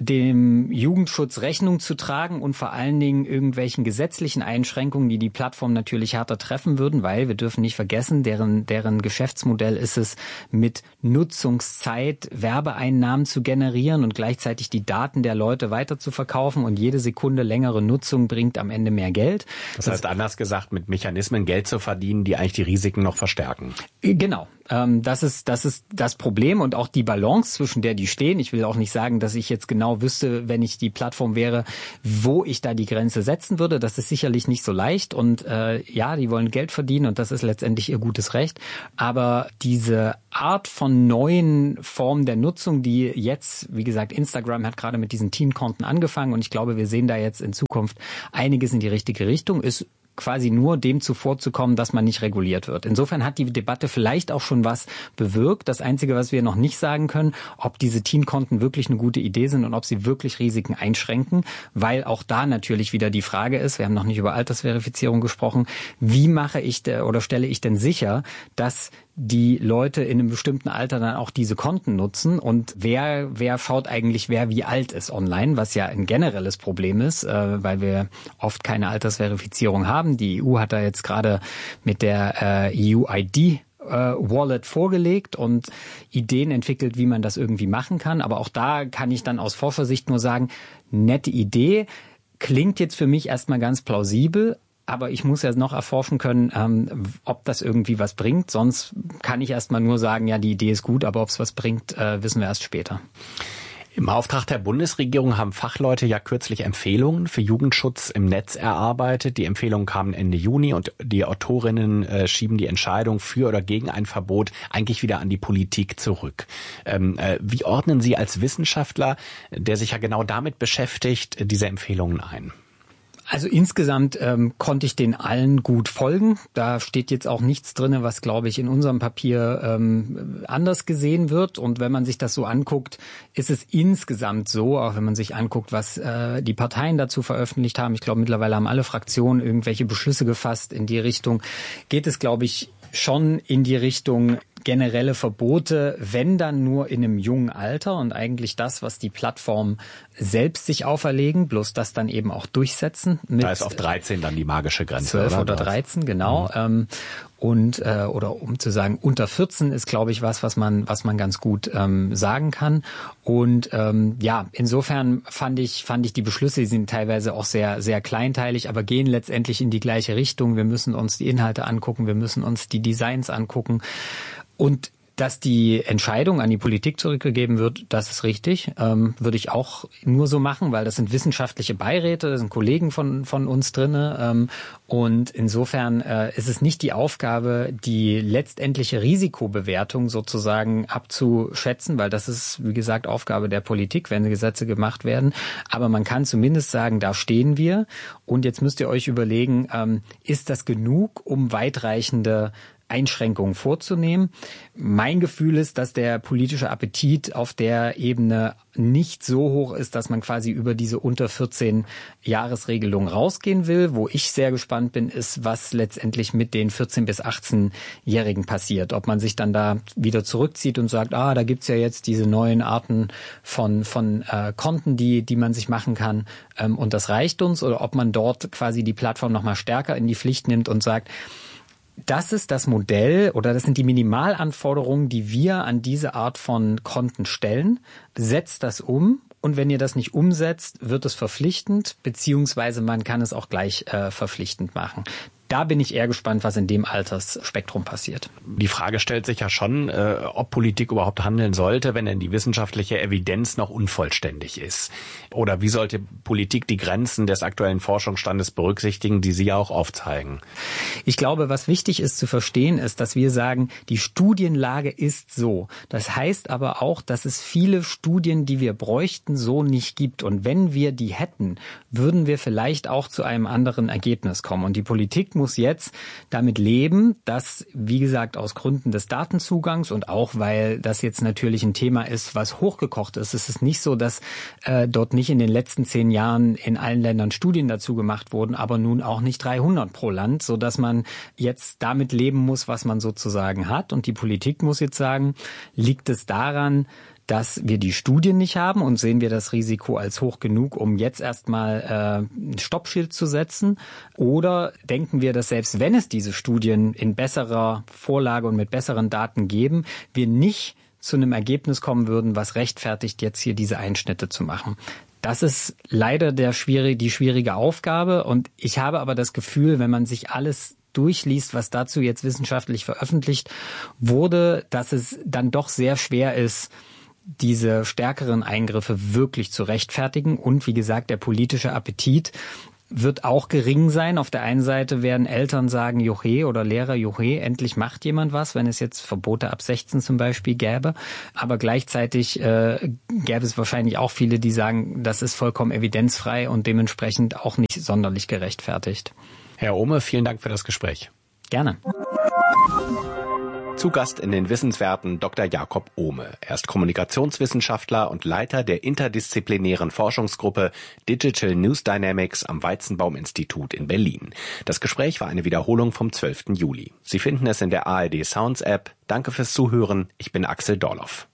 dem Jugendschutz Rechnung zu tragen und vor allen Dingen irgendwelchen gesetzlichen Einschränkungen, die die Plattform natürlich härter treffen würden, weil wir dürfen nicht vergessen, deren Geschäftsmodell ist es, mit Nutzungszeit Werbeeinnahmen zu generieren und gleichzeitig die Daten der Leute weiter zu verkaufen und jede Sekunde längere Nutzung bringt am Ende mehr Geld. Das heißt, anders gesagt, mit Mechanismen Geld zu verdienen, die eigentlich die Risiken noch verstärken. Genau. Das ist das Problem und auch die Balance, zwischen der die stehen. Ich will auch nicht sagen, dass ich jetzt genau wüsste, wenn ich die Plattform wäre, wo ich da die Grenze setzen würde. Das ist sicherlich nicht so leicht und ja, die wollen Geld verdienen und das ist letztendlich ihr gutes Recht. Aber diese Art von neuen Formen der Nutzung, die jetzt, wie gesagt, Instagram hat gerade mit diesen Teen-Konten angefangen und ich glaube, wir sehen da jetzt in Zukunft einiges in die richtige Richtung, ist quasi nur dem zuvorzukommen, dass man nicht reguliert wird. Insofern hat die Debatte vielleicht auch schon was bewirkt. Das Einzige, was wir noch nicht sagen können, ob diese Teen-Konten wirklich eine gute Idee sind und ob sie wirklich Risiken einschränken, weil auch da natürlich wieder die Frage ist, wir haben noch nicht über Altersverifizierung gesprochen, wie mache ich oder stelle ich denn sicher, dass die Leute in einem bestimmten Alter dann auch diese Konten nutzen und wer schaut eigentlich, wer wie alt ist online, was ja ein generelles Problem ist, weil wir oft keine Altersverifizierung haben. Die EU hat da jetzt gerade mit der EU-ID Wallet vorgelegt und Ideen entwickelt, wie man das irgendwie machen kann. Aber auch da kann ich dann aus Forschersicht nur sagen, nette Idee, klingt jetzt für mich erstmal ganz plausibel, aber ich muss ja noch erforschen können, ob das irgendwie was bringt. Sonst kann ich erstmal nur sagen, ja, die Idee ist gut, aber ob es was bringt, wissen wir erst später. Im Auftrag der Bundesregierung haben Fachleute ja kürzlich Empfehlungen für Jugendschutz im Netz erarbeitet. Die Empfehlungen kamen Ende Juni und die Autorinnen schieben die Entscheidung für oder gegen ein Verbot eigentlich wieder an die Politik zurück. Wie ordnen Sie als Wissenschaftler, der sich ja genau damit beschäftigt, diese Empfehlungen ein? Also insgesamt konnte ich den allen gut folgen. Da steht jetzt auch nichts drin, was, glaube ich, in unserem Papier anders gesehen wird. Und wenn man sich das so anguckt, ist es insgesamt so, auch wenn man sich anguckt, was die Parteien dazu veröffentlicht haben. Ich glaube, mittlerweile haben alle Fraktionen irgendwelche Beschlüsse gefasst in die Richtung. Geht es, glaube ich, schon in die Richtung generelle Verbote, wenn dann nur in einem jungen Alter und eigentlich das, was die Plattformen selbst sich auferlegen, bloß das dann eben auch durchsetzen. Da ist auf 13 dann die magische Grenze. 12 oder 13, genau. Mhm. Oder um zu sagen, unter 14 ist, glaube ich, was man ganz gut sagen kann. Und ja, insofern fand ich die Beschlüsse, die sind teilweise auch sehr, sehr kleinteilig, aber gehen letztendlich in die gleiche Richtung. Wir müssen uns die Inhalte angucken, wir müssen uns die Designs angucken. Und dass die Entscheidung an die Politik zurückgegeben wird, das ist richtig. Würde ich auch nur so machen, weil das sind wissenschaftliche Beiräte, das sind Kollegen von uns drinne. Und insofern ist es nicht die Aufgabe, die letztendliche Risikobewertung sozusagen abzuschätzen, weil das ist, wie gesagt, Aufgabe der Politik, wenn Gesetze gemacht werden. Aber man kann zumindest sagen, da stehen wir. Und jetzt müsst ihr euch überlegen, ist das genug, um weitreichende Einschränkungen vorzunehmen. Mein Gefühl ist, dass der politische Appetit auf der Ebene nicht so hoch ist, dass man quasi über diese unter 14 Jahresregelung rausgehen will. Wo ich sehr gespannt bin, ist, was letztendlich mit den 14- bis 18-Jährigen passiert. Ob man sich dann da wieder zurückzieht und sagt, da gibt's ja jetzt diese neuen Arten von Konten, die man sich machen kann und das reicht uns. Oder ob man dort quasi die Plattform nochmal stärker in die Pflicht nimmt und sagt, das ist das Modell oder das sind die Minimalanforderungen, die wir an diese Art von Konten stellen. Setzt das um und wenn ihr das nicht umsetzt, wird es verpflichtend, beziehungsweise man kann es auch gleich verpflichtend machen. Da bin ich eher gespannt, was in dem Altersspektrum passiert. Die Frage stellt sich ja schon, ob Politik überhaupt handeln sollte, wenn denn die wissenschaftliche Evidenz noch unvollständig ist. Oder wie sollte Politik die Grenzen des aktuellen Forschungsstandes berücksichtigen, die Sie ja auch aufzeigen? Ich glaube, was wichtig ist zu verstehen, ist, dass wir sagen, die Studienlage ist so. Das heißt aber auch, dass es viele Studien, die wir bräuchten, so nicht gibt. Und wenn wir die hätten, würden wir vielleicht auch zu einem anderen Ergebnis kommen. Und die Politik muss jetzt damit leben, dass, wie gesagt, aus Gründen des Datenzugangs und auch, weil das jetzt natürlich ein Thema ist, was hochgekocht ist. Es ist nicht so, dass dort nicht in den letzten 10 Jahren in allen Ländern Studien dazu gemacht wurden, aber nun auch nicht 300 pro Land, sodass man jetzt damit leben muss, was man sozusagen hat. Und die Politik muss jetzt sagen, liegt es daran, dass wir die Studien nicht haben und sehen wir das Risiko als hoch genug, um jetzt erstmal ein Stoppschild zu setzen? Oder denken wir, dass selbst wenn es diese Studien in besserer Vorlage und mit besseren Daten geben, wir nicht zu einem Ergebnis kommen würden, was rechtfertigt, jetzt hier diese Einschnitte zu machen? Das ist leider die schwierige Aufgabe. Und ich habe aber das Gefühl, wenn man sich alles durchliest, was dazu jetzt wissenschaftlich veröffentlicht wurde, dass es dann doch sehr schwer ist, diese stärkeren Eingriffe wirklich zu rechtfertigen. Und wie gesagt, der politische Appetit wird auch gering sein. Auf der einen Seite werden Eltern sagen, Juche, oder Lehrer, Juche, endlich macht jemand was, wenn es jetzt Verbote ab 16 zum Beispiel gäbe. Aber gleichzeitig gäbe es wahrscheinlich auch viele, die sagen, das ist vollkommen evidenzfrei und dementsprechend auch nicht sonderlich gerechtfertigt. Herr Ohme, vielen Dank für das Gespräch. Gerne. Zu Gast in den Wissenswerten Dr. Jakob Ohme. Er ist Kommunikationswissenschaftler und Leiter der interdisziplinären Forschungsgruppe Digital News Dynamics am Weizenbaum-Institut in Berlin. Das Gespräch war eine Wiederholung vom 12. Juli. Sie finden es in der ARD Sounds App. Danke fürs Zuhören. Ich bin Axel Dorloff.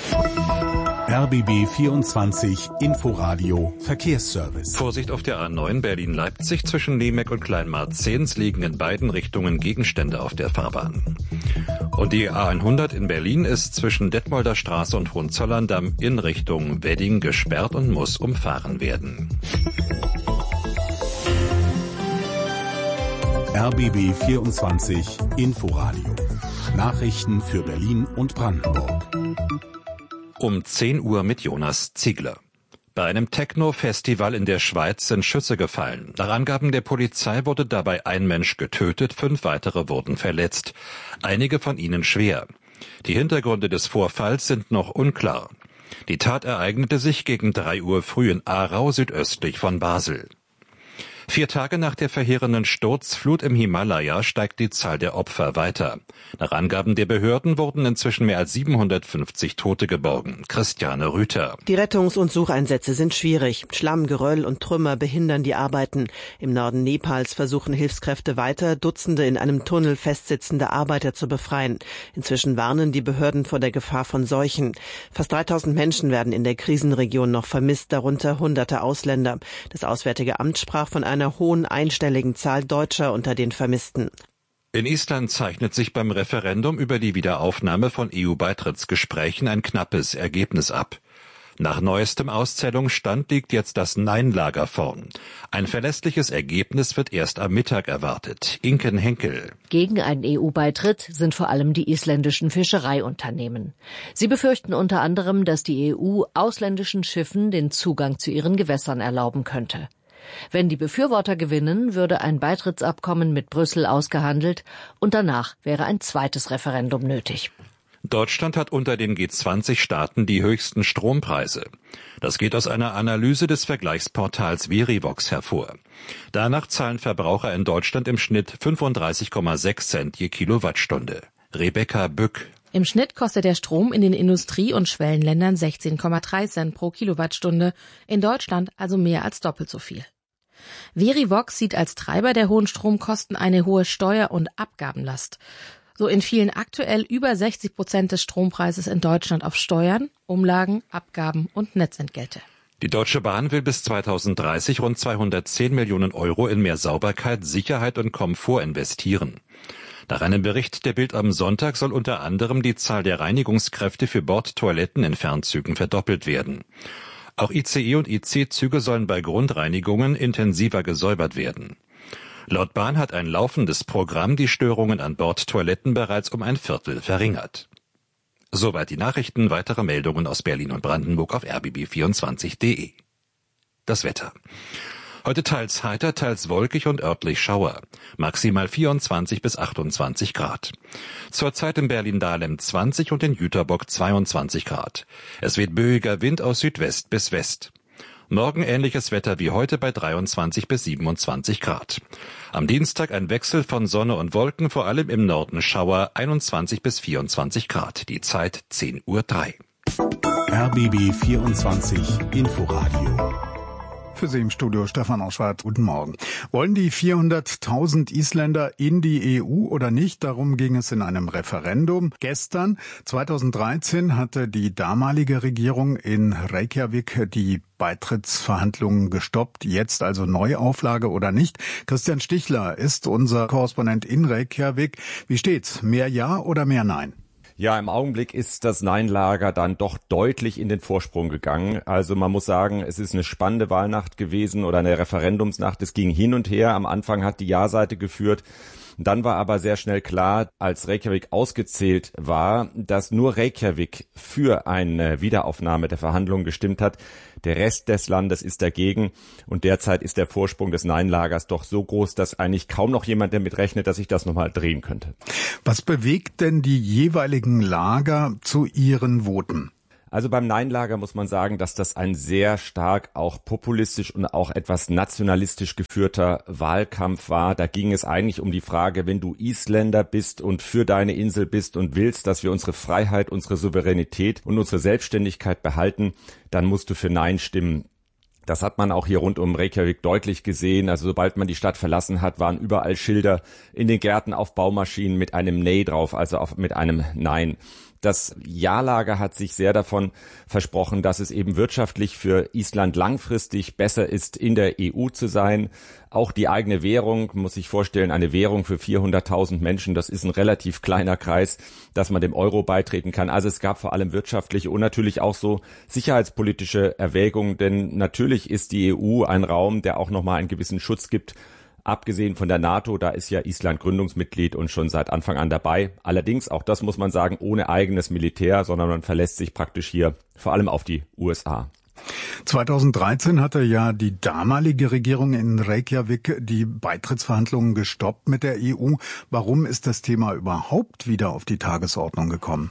RBB 24 Inforadio Verkehrsservice. Vorsicht auf der A9 Berlin-Leipzig zwischen Nemek und Kleinmarzehns liegen in beiden Richtungen Gegenstände auf der Fahrbahn. Und die A100 in Berlin ist zwischen Detmolder Straße und Hohenzollern-Damm in Richtung Wedding gesperrt und muss umfahren werden. RBB 24 Inforadio. Nachrichten für Berlin und Brandenburg. Um 10 Uhr mit Jonas Ziegler. Bei einem Techno-Festival in der Schweiz sind Schüsse gefallen. Nach Angaben der Polizei wurde dabei ein Mensch getötet, 5 weitere wurden verletzt. Einige von ihnen schwer. Die Hintergründe des Vorfalls sind noch unklar. Die Tat ereignete sich gegen 3 Uhr früh in Aarau, südöstlich von Basel. 4 Tage nach der verheerenden Sturzflut im Himalaya steigt die Zahl der Opfer weiter. Nach Angaben der Behörden wurden inzwischen mehr als 750 Tote geborgen. Christiane Rüther. Die Rettungs- und Sucheinsätze sind schwierig. Schlamm, Geröll und Trümmer behindern die Arbeiten. Im Norden Nepals versuchen Hilfskräfte weiter, Dutzende in einem Tunnel festsitzende Arbeiter zu befreien. Inzwischen warnen die Behörden vor der Gefahr von Seuchen. Fast 3000 Menschen werden in der Krisenregion noch vermisst, darunter Hunderte Ausländer. Das Auswärtige Amt sprach von einer hohen einstelligen Zahl Deutscher unter den Vermissten. In Island zeichnet sich beim Referendum über die Wiederaufnahme von EU-Beitrittsgesprächen ein knappes Ergebnis ab. Nach neuestem Auszählungsstand liegt jetzt das Nein-Lager vorn. Ein verlässliches Ergebnis wird erst am Mittag erwartet. Inken Henkel. Gegen einen EU-Beitritt sind vor allem die isländischen Fischereiunternehmen. Sie befürchten unter anderem, dass die EU ausländischen Schiffen den Zugang zu ihren Gewässern erlauben könnte. Wenn die Befürworter gewinnen, würde ein Beitrittsabkommen mit Brüssel ausgehandelt und danach wäre ein zweites Referendum nötig. Deutschland hat unter den G20-Staaten die höchsten Strompreise. Das geht aus einer Analyse des Vergleichsportals Verivox hervor. Danach zahlen Verbraucher in Deutschland im Schnitt 35,6 Cent je Kilowattstunde. Rebecca Bück. Im Schnitt kostet der Strom in den Industrie- und Schwellenländern 16,3 Cent pro Kilowattstunde, in Deutschland also mehr als doppelt so viel. Verivox sieht als Treiber der hohen Stromkosten eine hohe Steuer- und Abgabenlast. So entfielen aktuell über 60% des Strompreises in Deutschland auf Steuern, Umlagen, Abgaben und Netzentgelte. Die Deutsche Bahn will bis 2030 rund 210 Millionen Euro in mehr Sauberkeit, Sicherheit und Komfort investieren. Nach einem Bericht der Bild am Sonntag soll unter anderem die Zahl der Reinigungskräfte für Bordtoiletten in Fernzügen verdoppelt werden. Auch ICE und IC-Züge sollen bei Grundreinigungen intensiver gesäubert werden. Laut Bahn hat ein laufendes Programm die Störungen an Bordtoiletten bereits um 1/4 verringert. Soweit die Nachrichten. Weitere Meldungen aus Berlin und Brandenburg auf rbb24.de. Das Wetter. Heute teils heiter, teils wolkig und örtlich Schauer. Maximal 24 bis 28 Grad. Zurzeit in Berlin-Dahlem 20 und in Jüterbock 22 Grad. Es weht böiger Wind aus Südwest bis West. Morgen ähnliches Wetter wie heute bei 23 bis 27 Grad. Am Dienstag ein Wechsel von Sonne und Wolken, vor allem im Norden Schauer, 21 bis 24 Grad. Die Zeit 10:03 Uhr. RBB 24 Inforadio. Für Sie im Studio Stefan Oschwart. Guten Morgen. Wollen die 400.000 Isländer in die EU oder nicht? Darum ging es in einem Referendum. Gestern, 2013, hatte die damalige Regierung in Reykjavik die Beitrittsverhandlungen gestoppt. Jetzt also Neuauflage oder nicht? Christian Stichler ist unser Korrespondent in Reykjavik. Wie steht's? Mehr Ja oder mehr Nein? Ja, im Augenblick ist das Nein-Lager dann doch deutlich in den Vorsprung gegangen. Also man muss sagen, es ist eine spannende Wahlnacht gewesen oder eine Referendumsnacht. Es ging hin und her. Am Anfang hat die Ja-Seite geführt. Dann war aber sehr schnell klar, als Reykjavik ausgezählt war, dass nur Reykjavik für eine Wiederaufnahme der Verhandlungen gestimmt hat. Der Rest des Landes ist dagegen und derzeit ist der Vorsprung des Nein-Lagers doch so groß, dass eigentlich kaum noch jemand damit rechnet, dass sich das nochmal drehen könnte. Was bewegt denn die jeweiligen Lager zu ihren Voten? Also beim Nein-Lager muss man sagen, dass das ein sehr stark auch populistisch und auch etwas nationalistisch geführter Wahlkampf war. Da ging es eigentlich um die Frage, wenn du Isländer bist und für deine Insel bist und willst, dass wir unsere Freiheit, unsere Souveränität und unsere Selbstständigkeit behalten, dann musst du für Nein stimmen. Das hat man auch hier rund um Reykjavik deutlich gesehen. Also sobald man die Stadt verlassen hat, waren überall Schilder in den Gärten auf Baumaschinen mit einem Nay drauf, also mit einem Nein. Das Ja-Lager hat sich sehr davon versprochen, dass es eben wirtschaftlich für Island langfristig besser ist, in der EU zu sein. Auch die eigene Währung, muss sich vorstellen, eine Währung für 400.000 Menschen, das ist ein relativ kleiner Kreis, dass man dem Euro beitreten kann. Also es gab vor allem wirtschaftliche und natürlich auch so sicherheitspolitische Erwägungen, denn natürlich ist die EU ein Raum, der auch nochmal einen gewissen Schutz gibt. Abgesehen von der NATO, da ist ja Island Gründungsmitglied und schon seit Anfang an dabei. Allerdings, auch das muss man sagen, ohne eigenes Militär, sondern man verlässt sich praktisch hier vor allem auf die USA. 2013 hatte ja die damalige Regierung in Reykjavik die Beitrittsverhandlungen gestoppt mit der EU. Warum ist das Thema überhaupt wieder auf die Tagesordnung gekommen?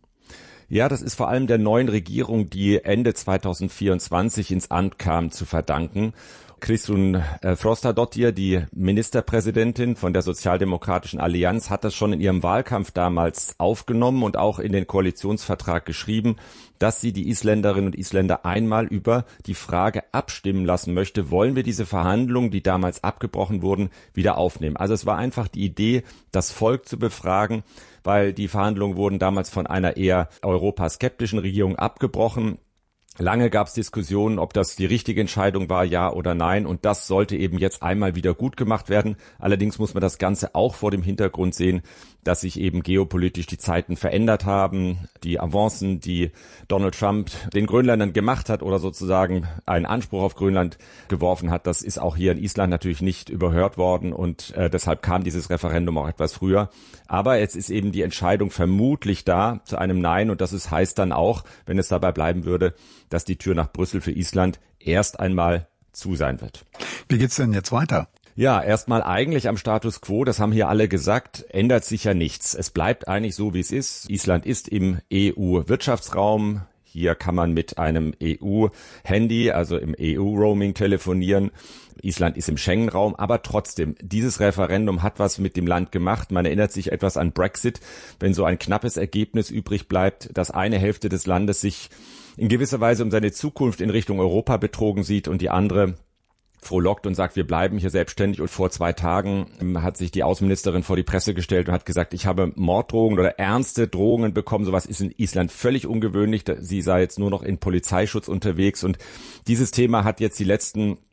Ja, das ist vor allem der neuen Regierung, die Ende 2024 ins Amt kam, zu verdanken. Kristrún Frostadóttir, die Ministerpräsidentin von der Sozialdemokratischen Allianz, hat das schon in ihrem Wahlkampf damals aufgenommen und auch in den Koalitionsvertrag geschrieben, dass sie die Isländerinnen und Isländer einmal über die Frage abstimmen lassen möchte, wollen wir diese Verhandlungen, die damals abgebrochen wurden, wieder aufnehmen. Also es war einfach die Idee, das Volk zu befragen, weil die Verhandlungen wurden damals von einer eher europaskeptischen Regierung abgebrochen. Lange gab es Diskussionen, ob das die richtige Entscheidung war, ja oder nein. Und das sollte eben jetzt einmal wieder gut gemacht werden. Allerdings muss man das Ganze auch vor dem Hintergrund sehen, dass sich eben geopolitisch die Zeiten verändert haben. Die Avancen, die Donald Trump den Grönländern gemacht hat oder sozusagen einen Anspruch auf Grönland geworfen hat, das ist auch hier in Island natürlich nicht überhört worden. Und deshalb kam dieses Referendum auch etwas früher. Aber jetzt ist eben die Entscheidung vermutlich da zu einem Nein. Und das heißt dann auch, wenn es dabei bleiben würde, dass die Tür nach Brüssel für Island erst einmal zu sein wird. Wie geht's denn jetzt weiter? Ja, erstmal eigentlich am Status quo, das haben hier alle gesagt, ändert sich ja nichts. Es bleibt eigentlich so, wie es ist. Island ist im EU-Wirtschaftsraum. Hier kann man mit einem EU-Handy, also im EU-Roaming telefonieren. Island ist im Schengen-Raum, aber trotzdem, dieses Referendum hat was mit dem Land gemacht. Man erinnert sich etwas an Brexit, wenn so ein knappes Ergebnis übrig bleibt, dass eine Hälfte des Landes sich in gewisser Weise um seine Zukunft in Richtung Europa betrogen sieht und die andere frohlockt und sagt, wir bleiben hier selbstständig. Und vor 2 Tagen hat sich die Außenministerin vor die Presse gestellt und hat gesagt, ich habe Morddrohungen oder ernste Drohungen bekommen. Sowas ist in Island völlig ungewöhnlich. Sie sei jetzt nur noch in Polizeischutz unterwegs. Und dieses Thema hat jetzt die letzten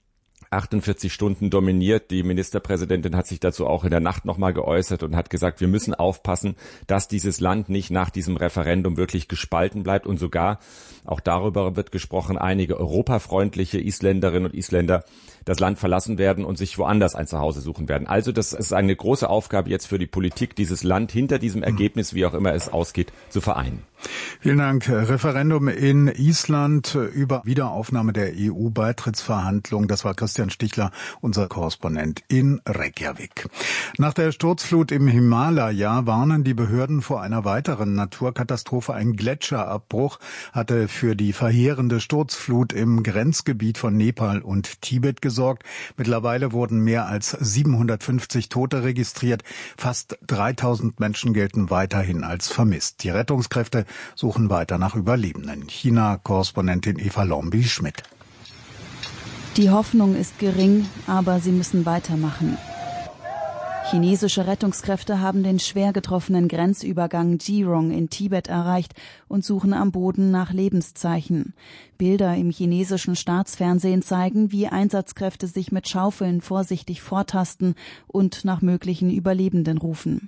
48 Stunden dominiert. Die Ministerpräsidentin hat sich dazu auch in der Nacht nochmal geäußert und hat gesagt, wir müssen aufpassen, dass dieses Land nicht nach diesem Referendum wirklich gespalten bleibt. Und sogar, auch darüber wird gesprochen, einige europafreundliche Isländerinnen und Isländer das Land verlassen werden und sich woanders ein Zuhause suchen werden. Also das ist eine große Aufgabe jetzt für die Politik, dieses Land hinter diesem Ergebnis, wie auch immer es ausgeht, zu vereinen. Vielen Dank. Referendum in Island über Wiederaufnahme der EU-Beitrittsverhandlungen. Das war Christian Stichler, unser Korrespondent in Reykjavik. Nach der Sturzflut im Himalaya warnen die Behörden vor einer weiteren Naturkatastrophe. Ein Gletscherabbruch hatte für die verheerende Sturzflut im Grenzgebiet von Nepal und Tibet gesorgt. Mittlerweile wurden mehr als 750 Tote registriert. Fast 3000 Menschen gelten weiterhin als vermisst. Die Rettungskräfte suchen weiter nach Überlebenden. China-Korrespondentin Eva Lombi-Schmidt. Die Hoffnung ist gering, aber sie müssen weitermachen. Chinesische Rettungskräfte haben den schwer getroffenen Grenzübergang Jirong in Tibet erreicht und suchen am Boden nach Lebenszeichen. Bilder im chinesischen Staatsfernsehen zeigen, wie Einsatzkräfte sich mit Schaufeln vorsichtig vortasten und nach möglichen Überlebenden rufen.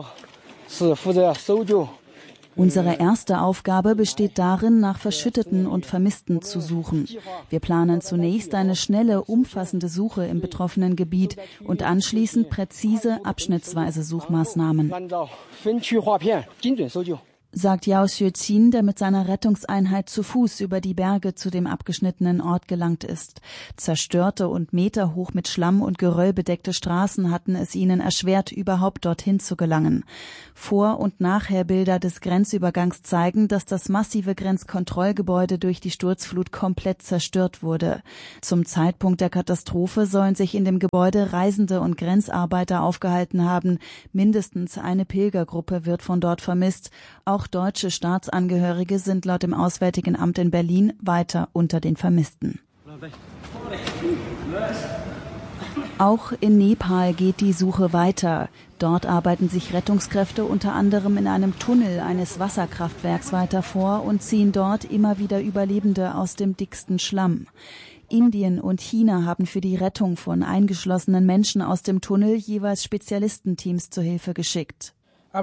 Unsere erste Aufgabe besteht darin, nach Verschütteten und Vermissten zu suchen. Wir planen zunächst eine schnelle, umfassende Suche im betroffenen Gebiet und anschließend präzise, abschnittsweise Suchmaßnahmen, sagt Yao Xueqin, der mit seiner Rettungseinheit zu Fuß über die Berge zu dem abgeschnittenen Ort gelangt ist. Zerstörte und meterhoch mit Schlamm und Geröll bedeckte Straßen hatten es ihnen erschwert, überhaupt dorthin zu gelangen. Vor- und Nachherbilder des Grenzübergangs zeigen, dass das massive Grenzkontrollgebäude durch die Sturzflut komplett zerstört wurde. Zum Zeitpunkt der Katastrophe sollen sich in dem Gebäude Reisende und Grenzarbeiter aufgehalten haben. Mindestens eine Pilgergruppe wird von dort vermisst. Auch deutsche Staatsangehörige sind laut dem Auswärtigen Amt in Berlin weiter unter den Vermissten. Auch in Nepal geht die Suche weiter. Dort arbeiten sich Rettungskräfte unter anderem in einem Tunnel eines Wasserkraftwerks weiter vor und ziehen dort immer wieder Überlebende aus dem dicksten Schlamm. Indien und China haben für die Rettung von eingeschlossenen Menschen aus dem Tunnel jeweils Spezialistenteams zur Hilfe geschickt.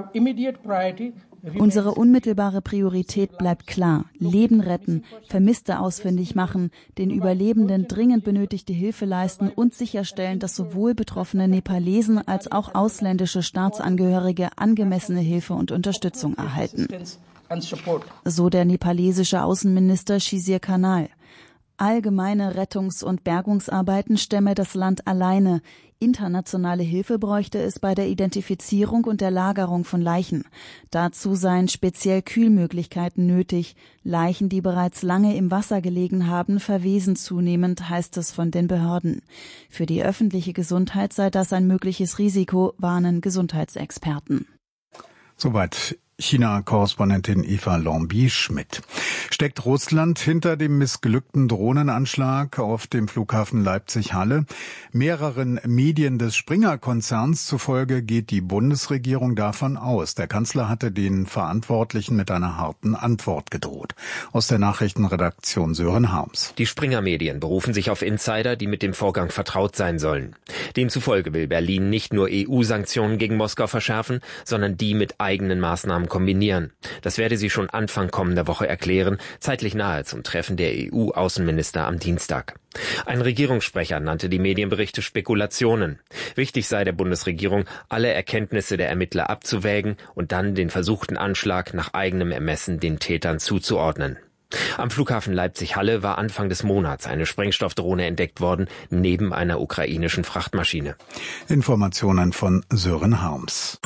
Unsere unmittelbare Priorität bleibt klar: Leben retten, Vermisste ausfindig machen, den Überlebenden dringend benötigte Hilfe leisten und sicherstellen, dass sowohl betroffene Nepalesen als auch ausländische Staatsangehörige angemessene Hilfe und Unterstützung erhalten. So der nepalesische Außenminister Shizir Kanal. Allgemeine Rettungs- und Bergungsarbeiten stemme das Land alleine. Internationale Hilfe bräuchte es bei der Identifizierung und der Lagerung von Leichen. Dazu seien speziell Kühlmöglichkeiten nötig. Leichen, die bereits lange im Wasser gelegen haben, verwesen zunehmend, heißt es von den Behörden. Für die öffentliche Gesundheit sei das ein mögliches Risiko, warnen Gesundheitsexperten. Soweit China-Korrespondentin Eva Lombi-Schmidt. Steckt Russland hinter dem missglückten Drohnenanschlag auf dem Flughafen Leipzig-Halle? Mehreren Medien des Springer-Konzerns zufolge geht die Bundesregierung davon aus. Der Kanzler hatte den Verantwortlichen mit einer harten Antwort gedroht. Aus der Nachrichtenredaktion Sören Harms. Die Springer-Medien berufen sich auf Insider, die mit dem Vorgang vertraut sein sollen. Demzufolge will Berlin nicht nur EU-Sanktionen gegen Moskau verschärfen, sondern die mit eigenen Maßnahmen kombinieren. Das werde sie schon Anfang kommender Woche erklären, zeitlich nahe zum Treffen der EU-Außenminister am Dienstag. Ein Regierungssprecher nannte die Medienberichte Spekulationen. Wichtig sei der Bundesregierung, alle Erkenntnisse der Ermittler abzuwägen und dann den versuchten Anschlag nach eigenem Ermessen den Tätern zuzuordnen. Am Flughafen Leipzig-Halle war Anfang des Monats eine Sprengstoffdrohne entdeckt worden, neben einer ukrainischen Frachtmaschine. Informationen von Sören Harms.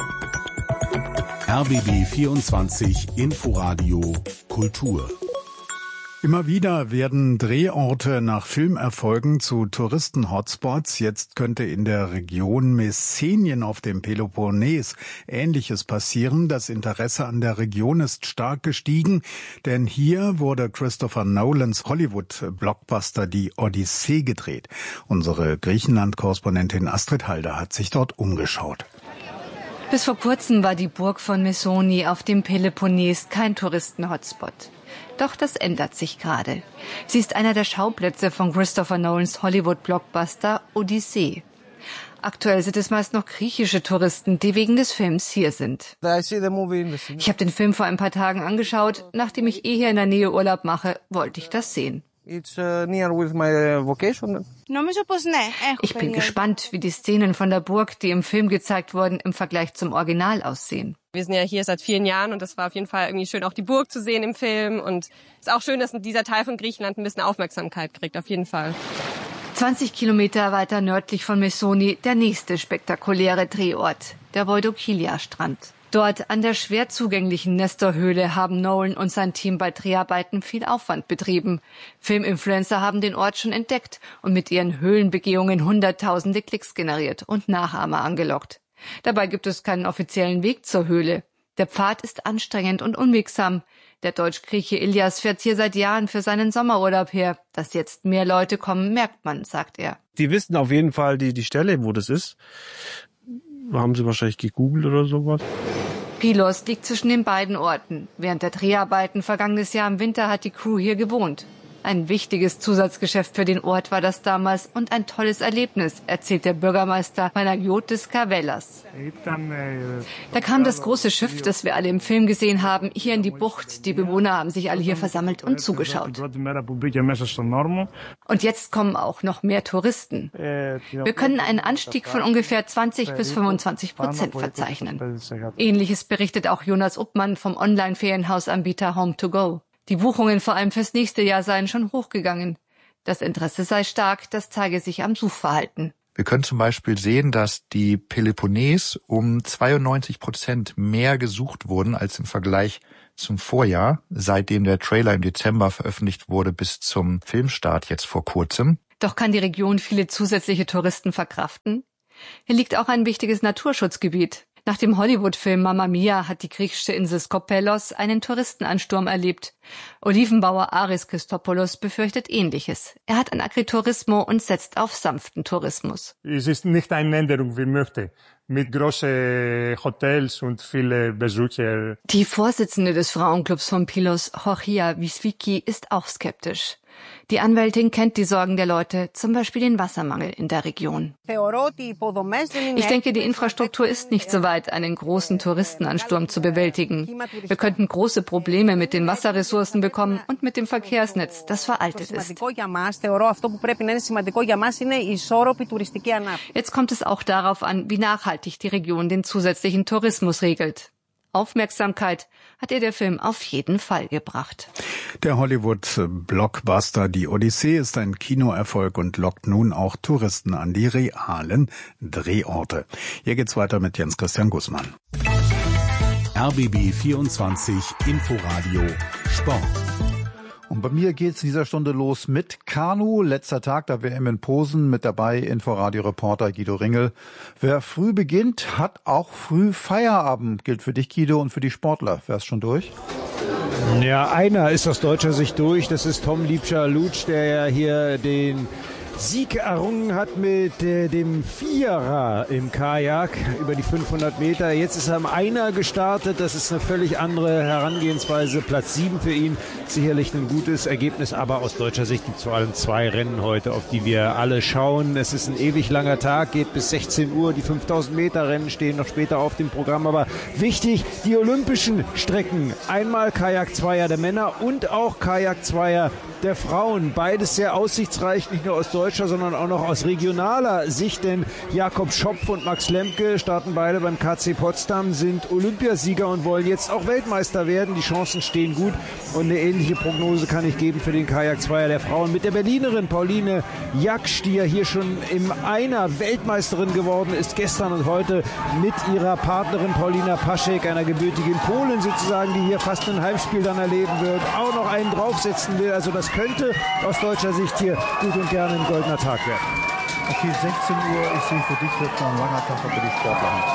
RBB 24 Inforadio Kultur. Immer wieder werden Drehorte nach Filmerfolgen zu Touristen-Hotspots. Jetzt könnte in der Region Messenien auf dem Peloponnes Ähnliches passieren. Das Interesse an der Region ist stark gestiegen, denn hier wurde Christopher Nolans Hollywood-Blockbuster Die Odyssee gedreht. Unsere Griechenland-Korrespondentin Astrid Halder hat sich dort umgeschaut. Bis vor kurzem war die Burg von Messoni auf dem Peloponnes kein Touristen-Hotspot. Doch das ändert sich gerade. Sie ist einer der Schauplätze von Christopher Nolans Hollywood-Blockbuster Odyssee. Aktuell sind es meist noch griechische Touristen, die wegen des Films hier sind. Ich habe den Film vor ein paar Tagen angeschaut. Nachdem ich hier in der Nähe Urlaub mache, wollte ich das sehen. Ich bin gespannt, wie die Szenen von der Burg, die im Film gezeigt wurden, im Vergleich zum Original aussehen. Wir sind ja hier seit vielen Jahren und das war auf jeden Fall irgendwie schön, auch die Burg zu sehen im Film. Und es ist auch schön, dass dieser Teil von Griechenland ein bisschen Aufmerksamkeit kriegt, auf jeden Fall. 20 Kilometer weiter nördlich von Messoni der nächste spektakuläre Drehort, der Voidokilia-Strand. Dort an der schwer zugänglichen Nestor-Höhle haben Nolan und sein Team bei Dreharbeiten viel Aufwand betrieben. Filminfluencer haben den Ort schon entdeckt und mit ihren Höhlenbegehungen Hunderttausende Klicks generiert und Nachahmer angelockt. Dabei gibt es keinen offiziellen Weg zur Höhle. Der Pfad ist anstrengend und unwegsam. Der Deutsch-Grieche Ilias fährt hier seit Jahren für seinen Sommerurlaub her. Dass jetzt mehr Leute kommen, merkt man, sagt er. Die wissen auf jeden Fall die Stelle, wo das ist. Haben sie wahrscheinlich gegoogelt oder sowas. Pylos liegt zwischen den beiden Orten. Während der Dreharbeiten vergangenes Jahr im Winter hat die Crew hier gewohnt. Ein wichtiges Zusatzgeschäft für den Ort war das damals und ein tolles Erlebnis, erzählt der Bürgermeister Panagiotis Karvelas. Da kam das große Schiff, das wir alle im Film gesehen haben, hier in die Bucht. Die Bewohner haben sich alle hier versammelt und zugeschaut. Und jetzt kommen auch noch mehr Touristen. Wir können einen Anstieg von ungefähr 20-25% verzeichnen. Ähnliches berichtet auch Jonas Uppmann vom Online-Ferienhausanbieter Home2Go. Die Buchungen vor allem fürs nächste Jahr seien schon hochgegangen. Das Interesse sei stark, das zeige sich am Suchverhalten. Wir können zum Beispiel sehen, dass die Peloponnes um 92% mehr gesucht wurden als im Vergleich zum Vorjahr, seitdem der Trailer im Dezember veröffentlicht wurde bis zum Filmstart jetzt vor kurzem. Doch kann die Region viele zusätzliche Touristen verkraften? Hier liegt auch ein wichtiges Naturschutzgebiet. Nach dem Hollywood-Film Mamma Mia hat die griechische Insel Skopelos einen Touristenansturm erlebt. Olivenbauer Aris Christopoulos befürchtet Ähnliches. Er hat ein Agriturismo und setzt auf sanften Tourismus. Es ist nicht eine Änderung, wie möchte, mit großen Hotels und viele Besucher. Die Vorsitzende des Frauenclubs von Pylos, Georgia Wiswicki, ist auch skeptisch. Die Anwältin kennt die Sorgen der Leute, zum Beispiel den Wassermangel in der Region. Ich denke, die Infrastruktur ist nicht so weit, einen großen Touristenansturm zu bewältigen. Wir könnten große Probleme mit den Wasserressourcen bekommen und mit dem Verkehrsnetz, das veraltet ist. Jetzt kommt es auch darauf an, wie nachhaltig die Region den zusätzlichen Tourismus regelt. Aufmerksamkeit hat ihr der Film auf jeden Fall gebracht. Der Hollywood-Blockbuster Die Odyssee ist ein Kinoerfolg und lockt nun auch Touristen an die realen Drehorte. Hier geht's weiter mit Jens Christian Gußmann. RBB 24 Inforadio Sport. Und bei mir geht's in dieser Stunde los mit Kanu. Letzter Tag der WM in Posen. Mit dabei Inforadio-Reporter Guido Ringel. Wer früh beginnt, hat auch früh Feierabend. Gilt für dich, Guido, und für die Sportler. Wär's schon durch? Ja, einer ist aus deutscher Sicht durch. Das ist Tom Liebscher-Lutsch, der ja hier den Sieg errungen hat mit dem Vierer im Kajak über die 500 Meter. Jetzt ist er am Einer gestartet. Das ist eine völlig andere Herangehensweise. Platz 7 für ihn. Sicherlich ein gutes Ergebnis, aber aus deutscher Sicht gibt es vor allem 2 Rennen heute, auf die wir alle schauen. Es ist ein ewig langer Tag, geht bis 16 Uhr. Die 5000 Meter Rennen stehen noch später auf dem Programm. Aber wichtig, die olympischen Strecken. Einmal Kajak-Zweier der Männer und auch Kajak-Zweier der Frauen. Beides sehr aussichtsreich, nicht nur aus deutscher, sondern auch noch aus regionaler Sicht, denn Jakob Schopf und Max Lemke starten beide beim KC Potsdam, sind Olympiasieger und wollen jetzt auch Weltmeister werden. Die Chancen stehen gut und eine ähnliche Prognose kann ich geben für den Kajak-Zweier der Frauen mit der Berlinerin Pauline Jaksch, die ja hier schon im Einer Weltmeisterin geworden ist, gestern und heute mit ihrer Partnerin Paulina Paschek, einer gebürtigen Polin sozusagen, die hier fast ein Heimspiel dann erleben wird, auch noch einen draufsetzen will. Also das könnte aus deutscher Sicht hier gut und gerne ein goldener Tag werden. Okay, 16 Uhr, ich sehe, für dich wird es noch ein langer Tag, für die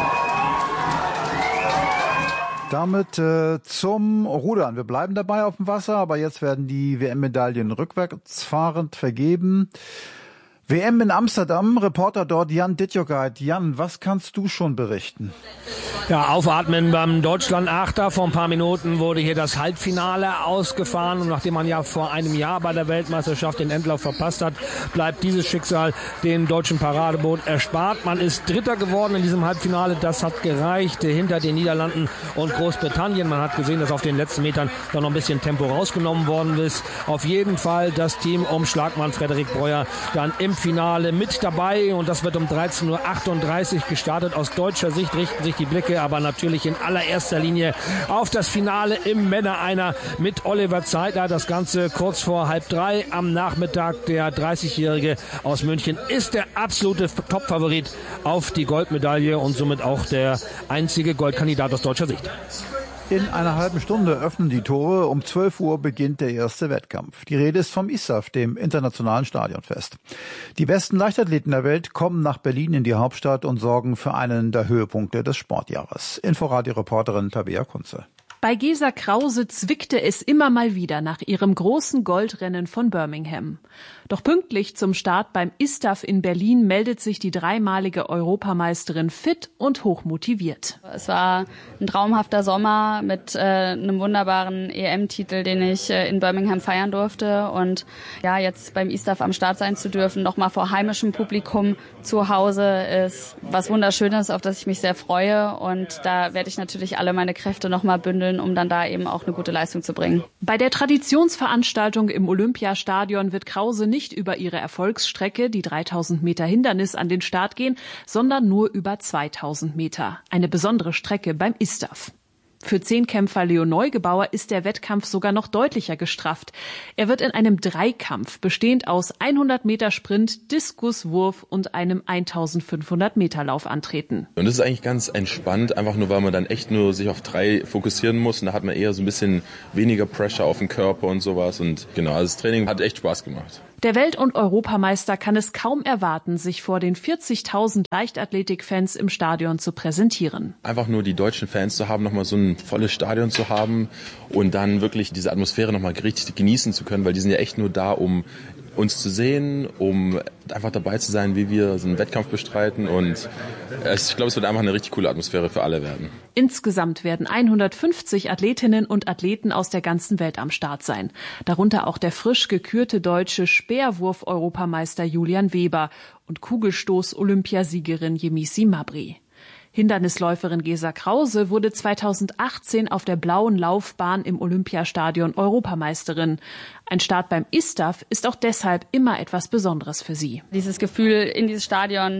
Sportler. Damit zum Rudern. Wir bleiben dabei auf dem Wasser, aber jetzt werden die WM-Medaillen rückwärts fahrend vergeben. WM in Amsterdam, Reporter dort Jan Ditjogait. Jan, was kannst du schon berichten? Ja, aufatmen beim Deutschland-Achter. Vor ein paar Minuten wurde hier das Halbfinale ausgefahren. Und nachdem man ja vor einem Jahr bei der Weltmeisterschaft den Endlauf verpasst hat, bleibt dieses Schicksal dem deutschen Paradeboot erspart. Man ist Dritter geworden in diesem Halbfinale. Das hat gereicht hinter den Niederlanden und Großbritannien. Man hat gesehen, dass auf den letzten Metern da noch ein bisschen Tempo rausgenommen worden ist. Auf jeden Fall das Team um Schlagmann Frederik Breuer dann im Finale mit dabei, und das wird um 13:38 Uhr gestartet. Aus deutscher Sicht richten sich die Blicke aber natürlich in allererster Linie auf das Finale im Männer-Einer mit Oliver Zeitler. Das Ganze kurz vor 2:30 am Nachmittag. Der 30-Jährige aus München ist der absolute Top-Favorit auf die Goldmedaille und somit auch der einzige Goldkandidat aus deutscher Sicht. In einer halben Stunde öffnen die Tore. Um 12 Uhr beginnt der erste Wettkampf. Die Rede ist vom ISAF, dem Internationalen Stadionfest. Die besten Leichtathleten der Welt kommen nach Berlin in die Hauptstadt und sorgen für einen der Höhepunkte des Sportjahres. Inforadio-Reporterin Tabea Kunze. Bei Gesa Krause zwickte es immer mal wieder nach ihrem großen Goldrennen von Birmingham. Doch pünktlich zum Start beim ISTAF in Berlin meldet sich die dreimalige Europameisterin fit und hochmotiviert. Es war ein traumhafter Sommer mit einem wunderbaren EM-Titel, den ich in Birmingham feiern durfte. Und ja, jetzt beim ISTAF am Start sein zu dürfen, nochmal vor heimischem Publikum zu Hause, ist was Wunderschönes, auf das ich mich sehr freue. Und da werde ich natürlich alle meine Kräfte nochmal bündeln, um dann da eben auch eine gute Leistung zu bringen. Bei der Traditionsveranstaltung im Olympiastadion wird Krause nicht über ihre Erfolgsstrecke, die 3000 Meter Hindernis, an den Start gehen, sondern nur über 2000 Meter. Eine besondere Strecke beim ISTAF. Für Zehnkämpfer Leo Neugebauer ist der Wettkampf sogar noch deutlicher gestrafft. Er wird in einem Dreikampf, bestehend aus 100 Meter Sprint, Diskuswurf und einem 1500 Meter Lauf antreten. Und das ist eigentlich ganz entspannt, einfach nur, weil man dann echt nur sich auf 3 fokussieren muss. Und da hat man eher so ein bisschen weniger Pressure auf den Körper und sowas. Und genau, also das Training hat echt Spaß gemacht. Der Welt- und Europameister kann es kaum erwarten, sich vor den 40.000 Leichtathletik-Fans im Stadion zu präsentieren. Einfach nur die deutschen Fans zu haben, nochmal so ein volles Stadion zu haben und dann wirklich diese Atmosphäre nochmal richtig genießen zu können, weil die sind ja echt nur da, um uns zu sehen, um einfach dabei zu sein, wie wir so einen Wettkampf bestreiten, und ich glaube, es wird einfach eine richtig coole Atmosphäre für alle werden. Insgesamt werden 150 Athletinnen und Athleten aus der ganzen Welt am Start sein. Darunter auch der frisch gekürte deutsche Speerwurf-Europameister Julian Weber und Kugelstoß-Olympiasiegerin Yemisi Mabry. Hindernisläuferin Gesa Krause wurde 2018 auf der blauen Laufbahn im Olympiastadion Europameisterin. Ein Start beim ISTAF ist auch deshalb immer etwas Besonderes für sie. Dieses Gefühl, in dieses Stadion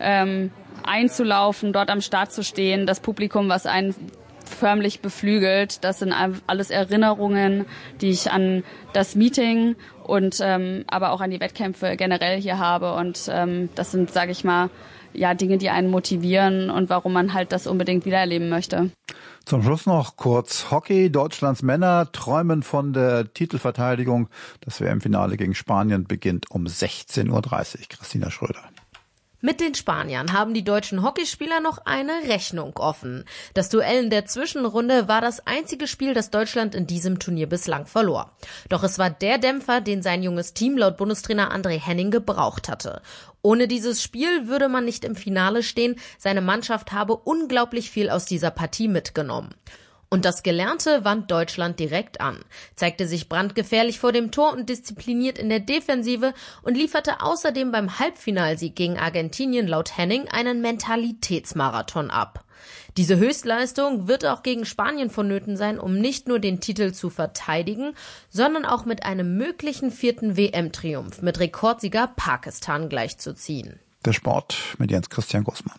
einzulaufen, dort am Start zu stehen, das Publikum, was einen förmlich beflügelt, das sind alles Erinnerungen, die ich an das Meeting und aber auch an die Wettkämpfe generell hier habe. Und das sind, sage ich mal, ja, Dinge, die einen motivieren und warum man halt das unbedingt wiedererleben möchte. Zum Schluss noch kurz Hockey. Deutschlands Männer träumen von der Titelverteidigung. Das WM-Finale gegen Spanien beginnt um 16:30 Uhr. Christina Schröder. Mit den Spaniern haben die deutschen Hockeyspieler noch eine Rechnung offen. Das Duell in der Zwischenrunde war das einzige Spiel, das Deutschland in diesem Turnier bislang verlor. Doch es war der Dämpfer, den sein junges Team laut Bundestrainer André Henning gebraucht hatte. Ohne dieses Spiel würde man nicht im Finale stehen. Seine Mannschaft habe unglaublich viel aus dieser Partie mitgenommen. Und das Gelernte wand Deutschland direkt an, zeigte sich brandgefährlich vor dem Tor und diszipliniert in der Defensive und lieferte außerdem beim Halbfinalsieg gegen Argentinien laut Henning einen Mentalitätsmarathon ab. Diese Höchstleistung wird auch gegen Spanien vonnöten sein, um nicht nur den Titel zu verteidigen, sondern auch mit einem möglichen 4. WM-Triumph mit Rekordsieger Pakistan gleichzuziehen. Der Sport mit Jens Christian Gußmann.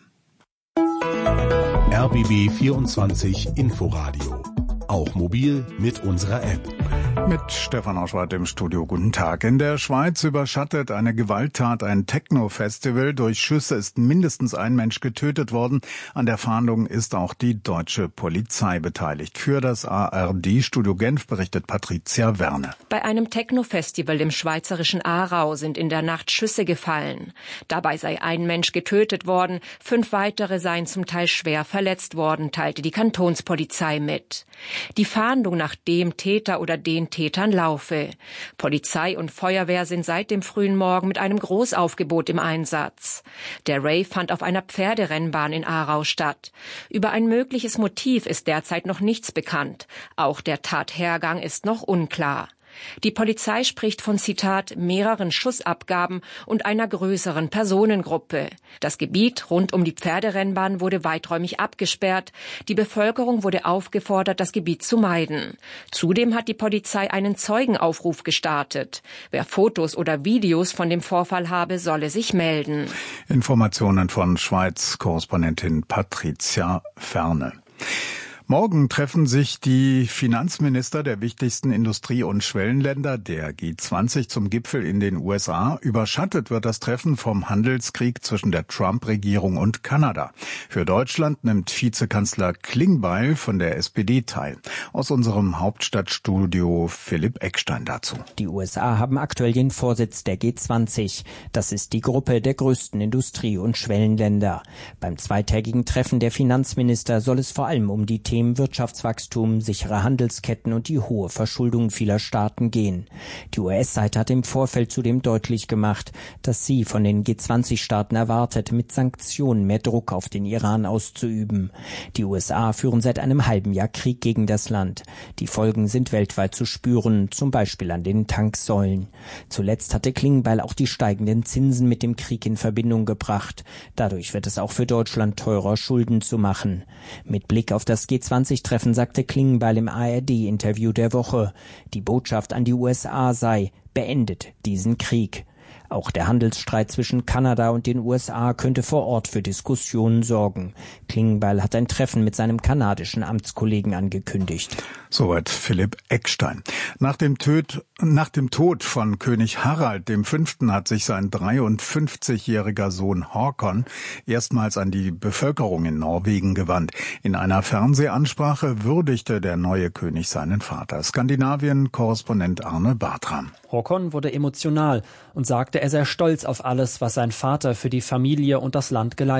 RBB 24 Inforadio. Auch mobil mit unserer App. Mit Stefan Auschwart im Studio. Guten Tag. In der Schweiz überschattet eine Gewalttat ein Techno-Festival. Durch Schüsse ist mindestens ein Mensch getötet worden. An der Fahndung ist auch die deutsche Polizei beteiligt. Für das ARD-Studio Genf berichtet Patricia Werne. Bei einem Techno-Festival im schweizerischen Aarau sind in der Nacht Schüsse gefallen. Dabei sei ein Mensch getötet worden, 5 weitere seien zum Teil schwer verletzt worden, teilte die Kantonspolizei mit. Die Fahndung nach dem Täter oder den Tätern laufe. Polizei und Feuerwehr sind seit dem frühen Morgen mit einem Großaufgebot im Einsatz. Der Rave fand auf einer Pferderennbahn in Aarau statt. Über ein mögliches Motiv ist derzeit noch nichts bekannt. Auch der Tathergang ist noch unklar. Die Polizei spricht von, Zitat, mehreren Schussabgaben und einer größeren Personengruppe. Das Gebiet rund um die Pferderennbahn wurde weiträumig abgesperrt. Die Bevölkerung wurde aufgefordert, das Gebiet zu meiden. Zudem hat die Polizei einen Zeugenaufruf gestartet. Wer Fotos oder Videos von dem Vorfall habe, solle sich melden. Informationen von Schweiz-Korrespondentin Patricia Ferne. Morgen treffen sich die Finanzminister der wichtigsten Industrie- und Schwellenländer der G20 zum Gipfel in den USA. Überschattet wird das Treffen vom Handelskrieg zwischen der Trump-Regierung und Kanada. Für Deutschland nimmt Vizekanzler Klingbeil von der SPD teil. Aus unserem Hauptstadtstudio Philipp Eckstein dazu. Die USA haben aktuell den Vorsitz der G20. Das ist die Gruppe der größten Industrie- und Schwellenländer. Beim zweitägigen Treffen der Finanzminister soll es vor allem um die Themen Wirtschaftswachstum, sichere Handelsketten und die hohe Verschuldung vieler Staaten gehen. Die US-Seite hat im Vorfeld zudem deutlich gemacht, dass sie von den G20-Staaten erwartet, mit Sanktionen mehr Druck auf den Iran auszuüben. Die USA führen seit einem halben Jahr Krieg gegen das Land. Die Folgen sind weltweit zu spüren, zum Beispiel an den Tanksäulen. Zuletzt hatte Klingbeil auch die steigenden Zinsen mit dem Krieg in Verbindung gebracht. Dadurch wird es auch für Deutschland teurer, Schulden zu machen. Mit Blick auf das G20-Treffen sagte Klingbeil im ARD-Interview der Woche, die Botschaft an die USA sei, beendet diesen Krieg. Auch der Handelsstreit zwischen Kanada und den USA könnte vor Ort für Diskussionen sorgen. Klingbeil hat ein Treffen mit seinem kanadischen Amtskollegen angekündigt. Soweit Philipp Eckstein. Nach dem Tod von König Harald V. hat sich sein 53-jähriger Sohn Håkon erstmals an die Bevölkerung in Norwegen gewandt. In einer Fernsehansprache würdigte der neue König seinen Vater. Skandinavien-Korrespondent Arne Bartram. Håkon wurde emotional und sagte, er sei stolz auf alles, was sein Vater für die Familie und das Land geleistet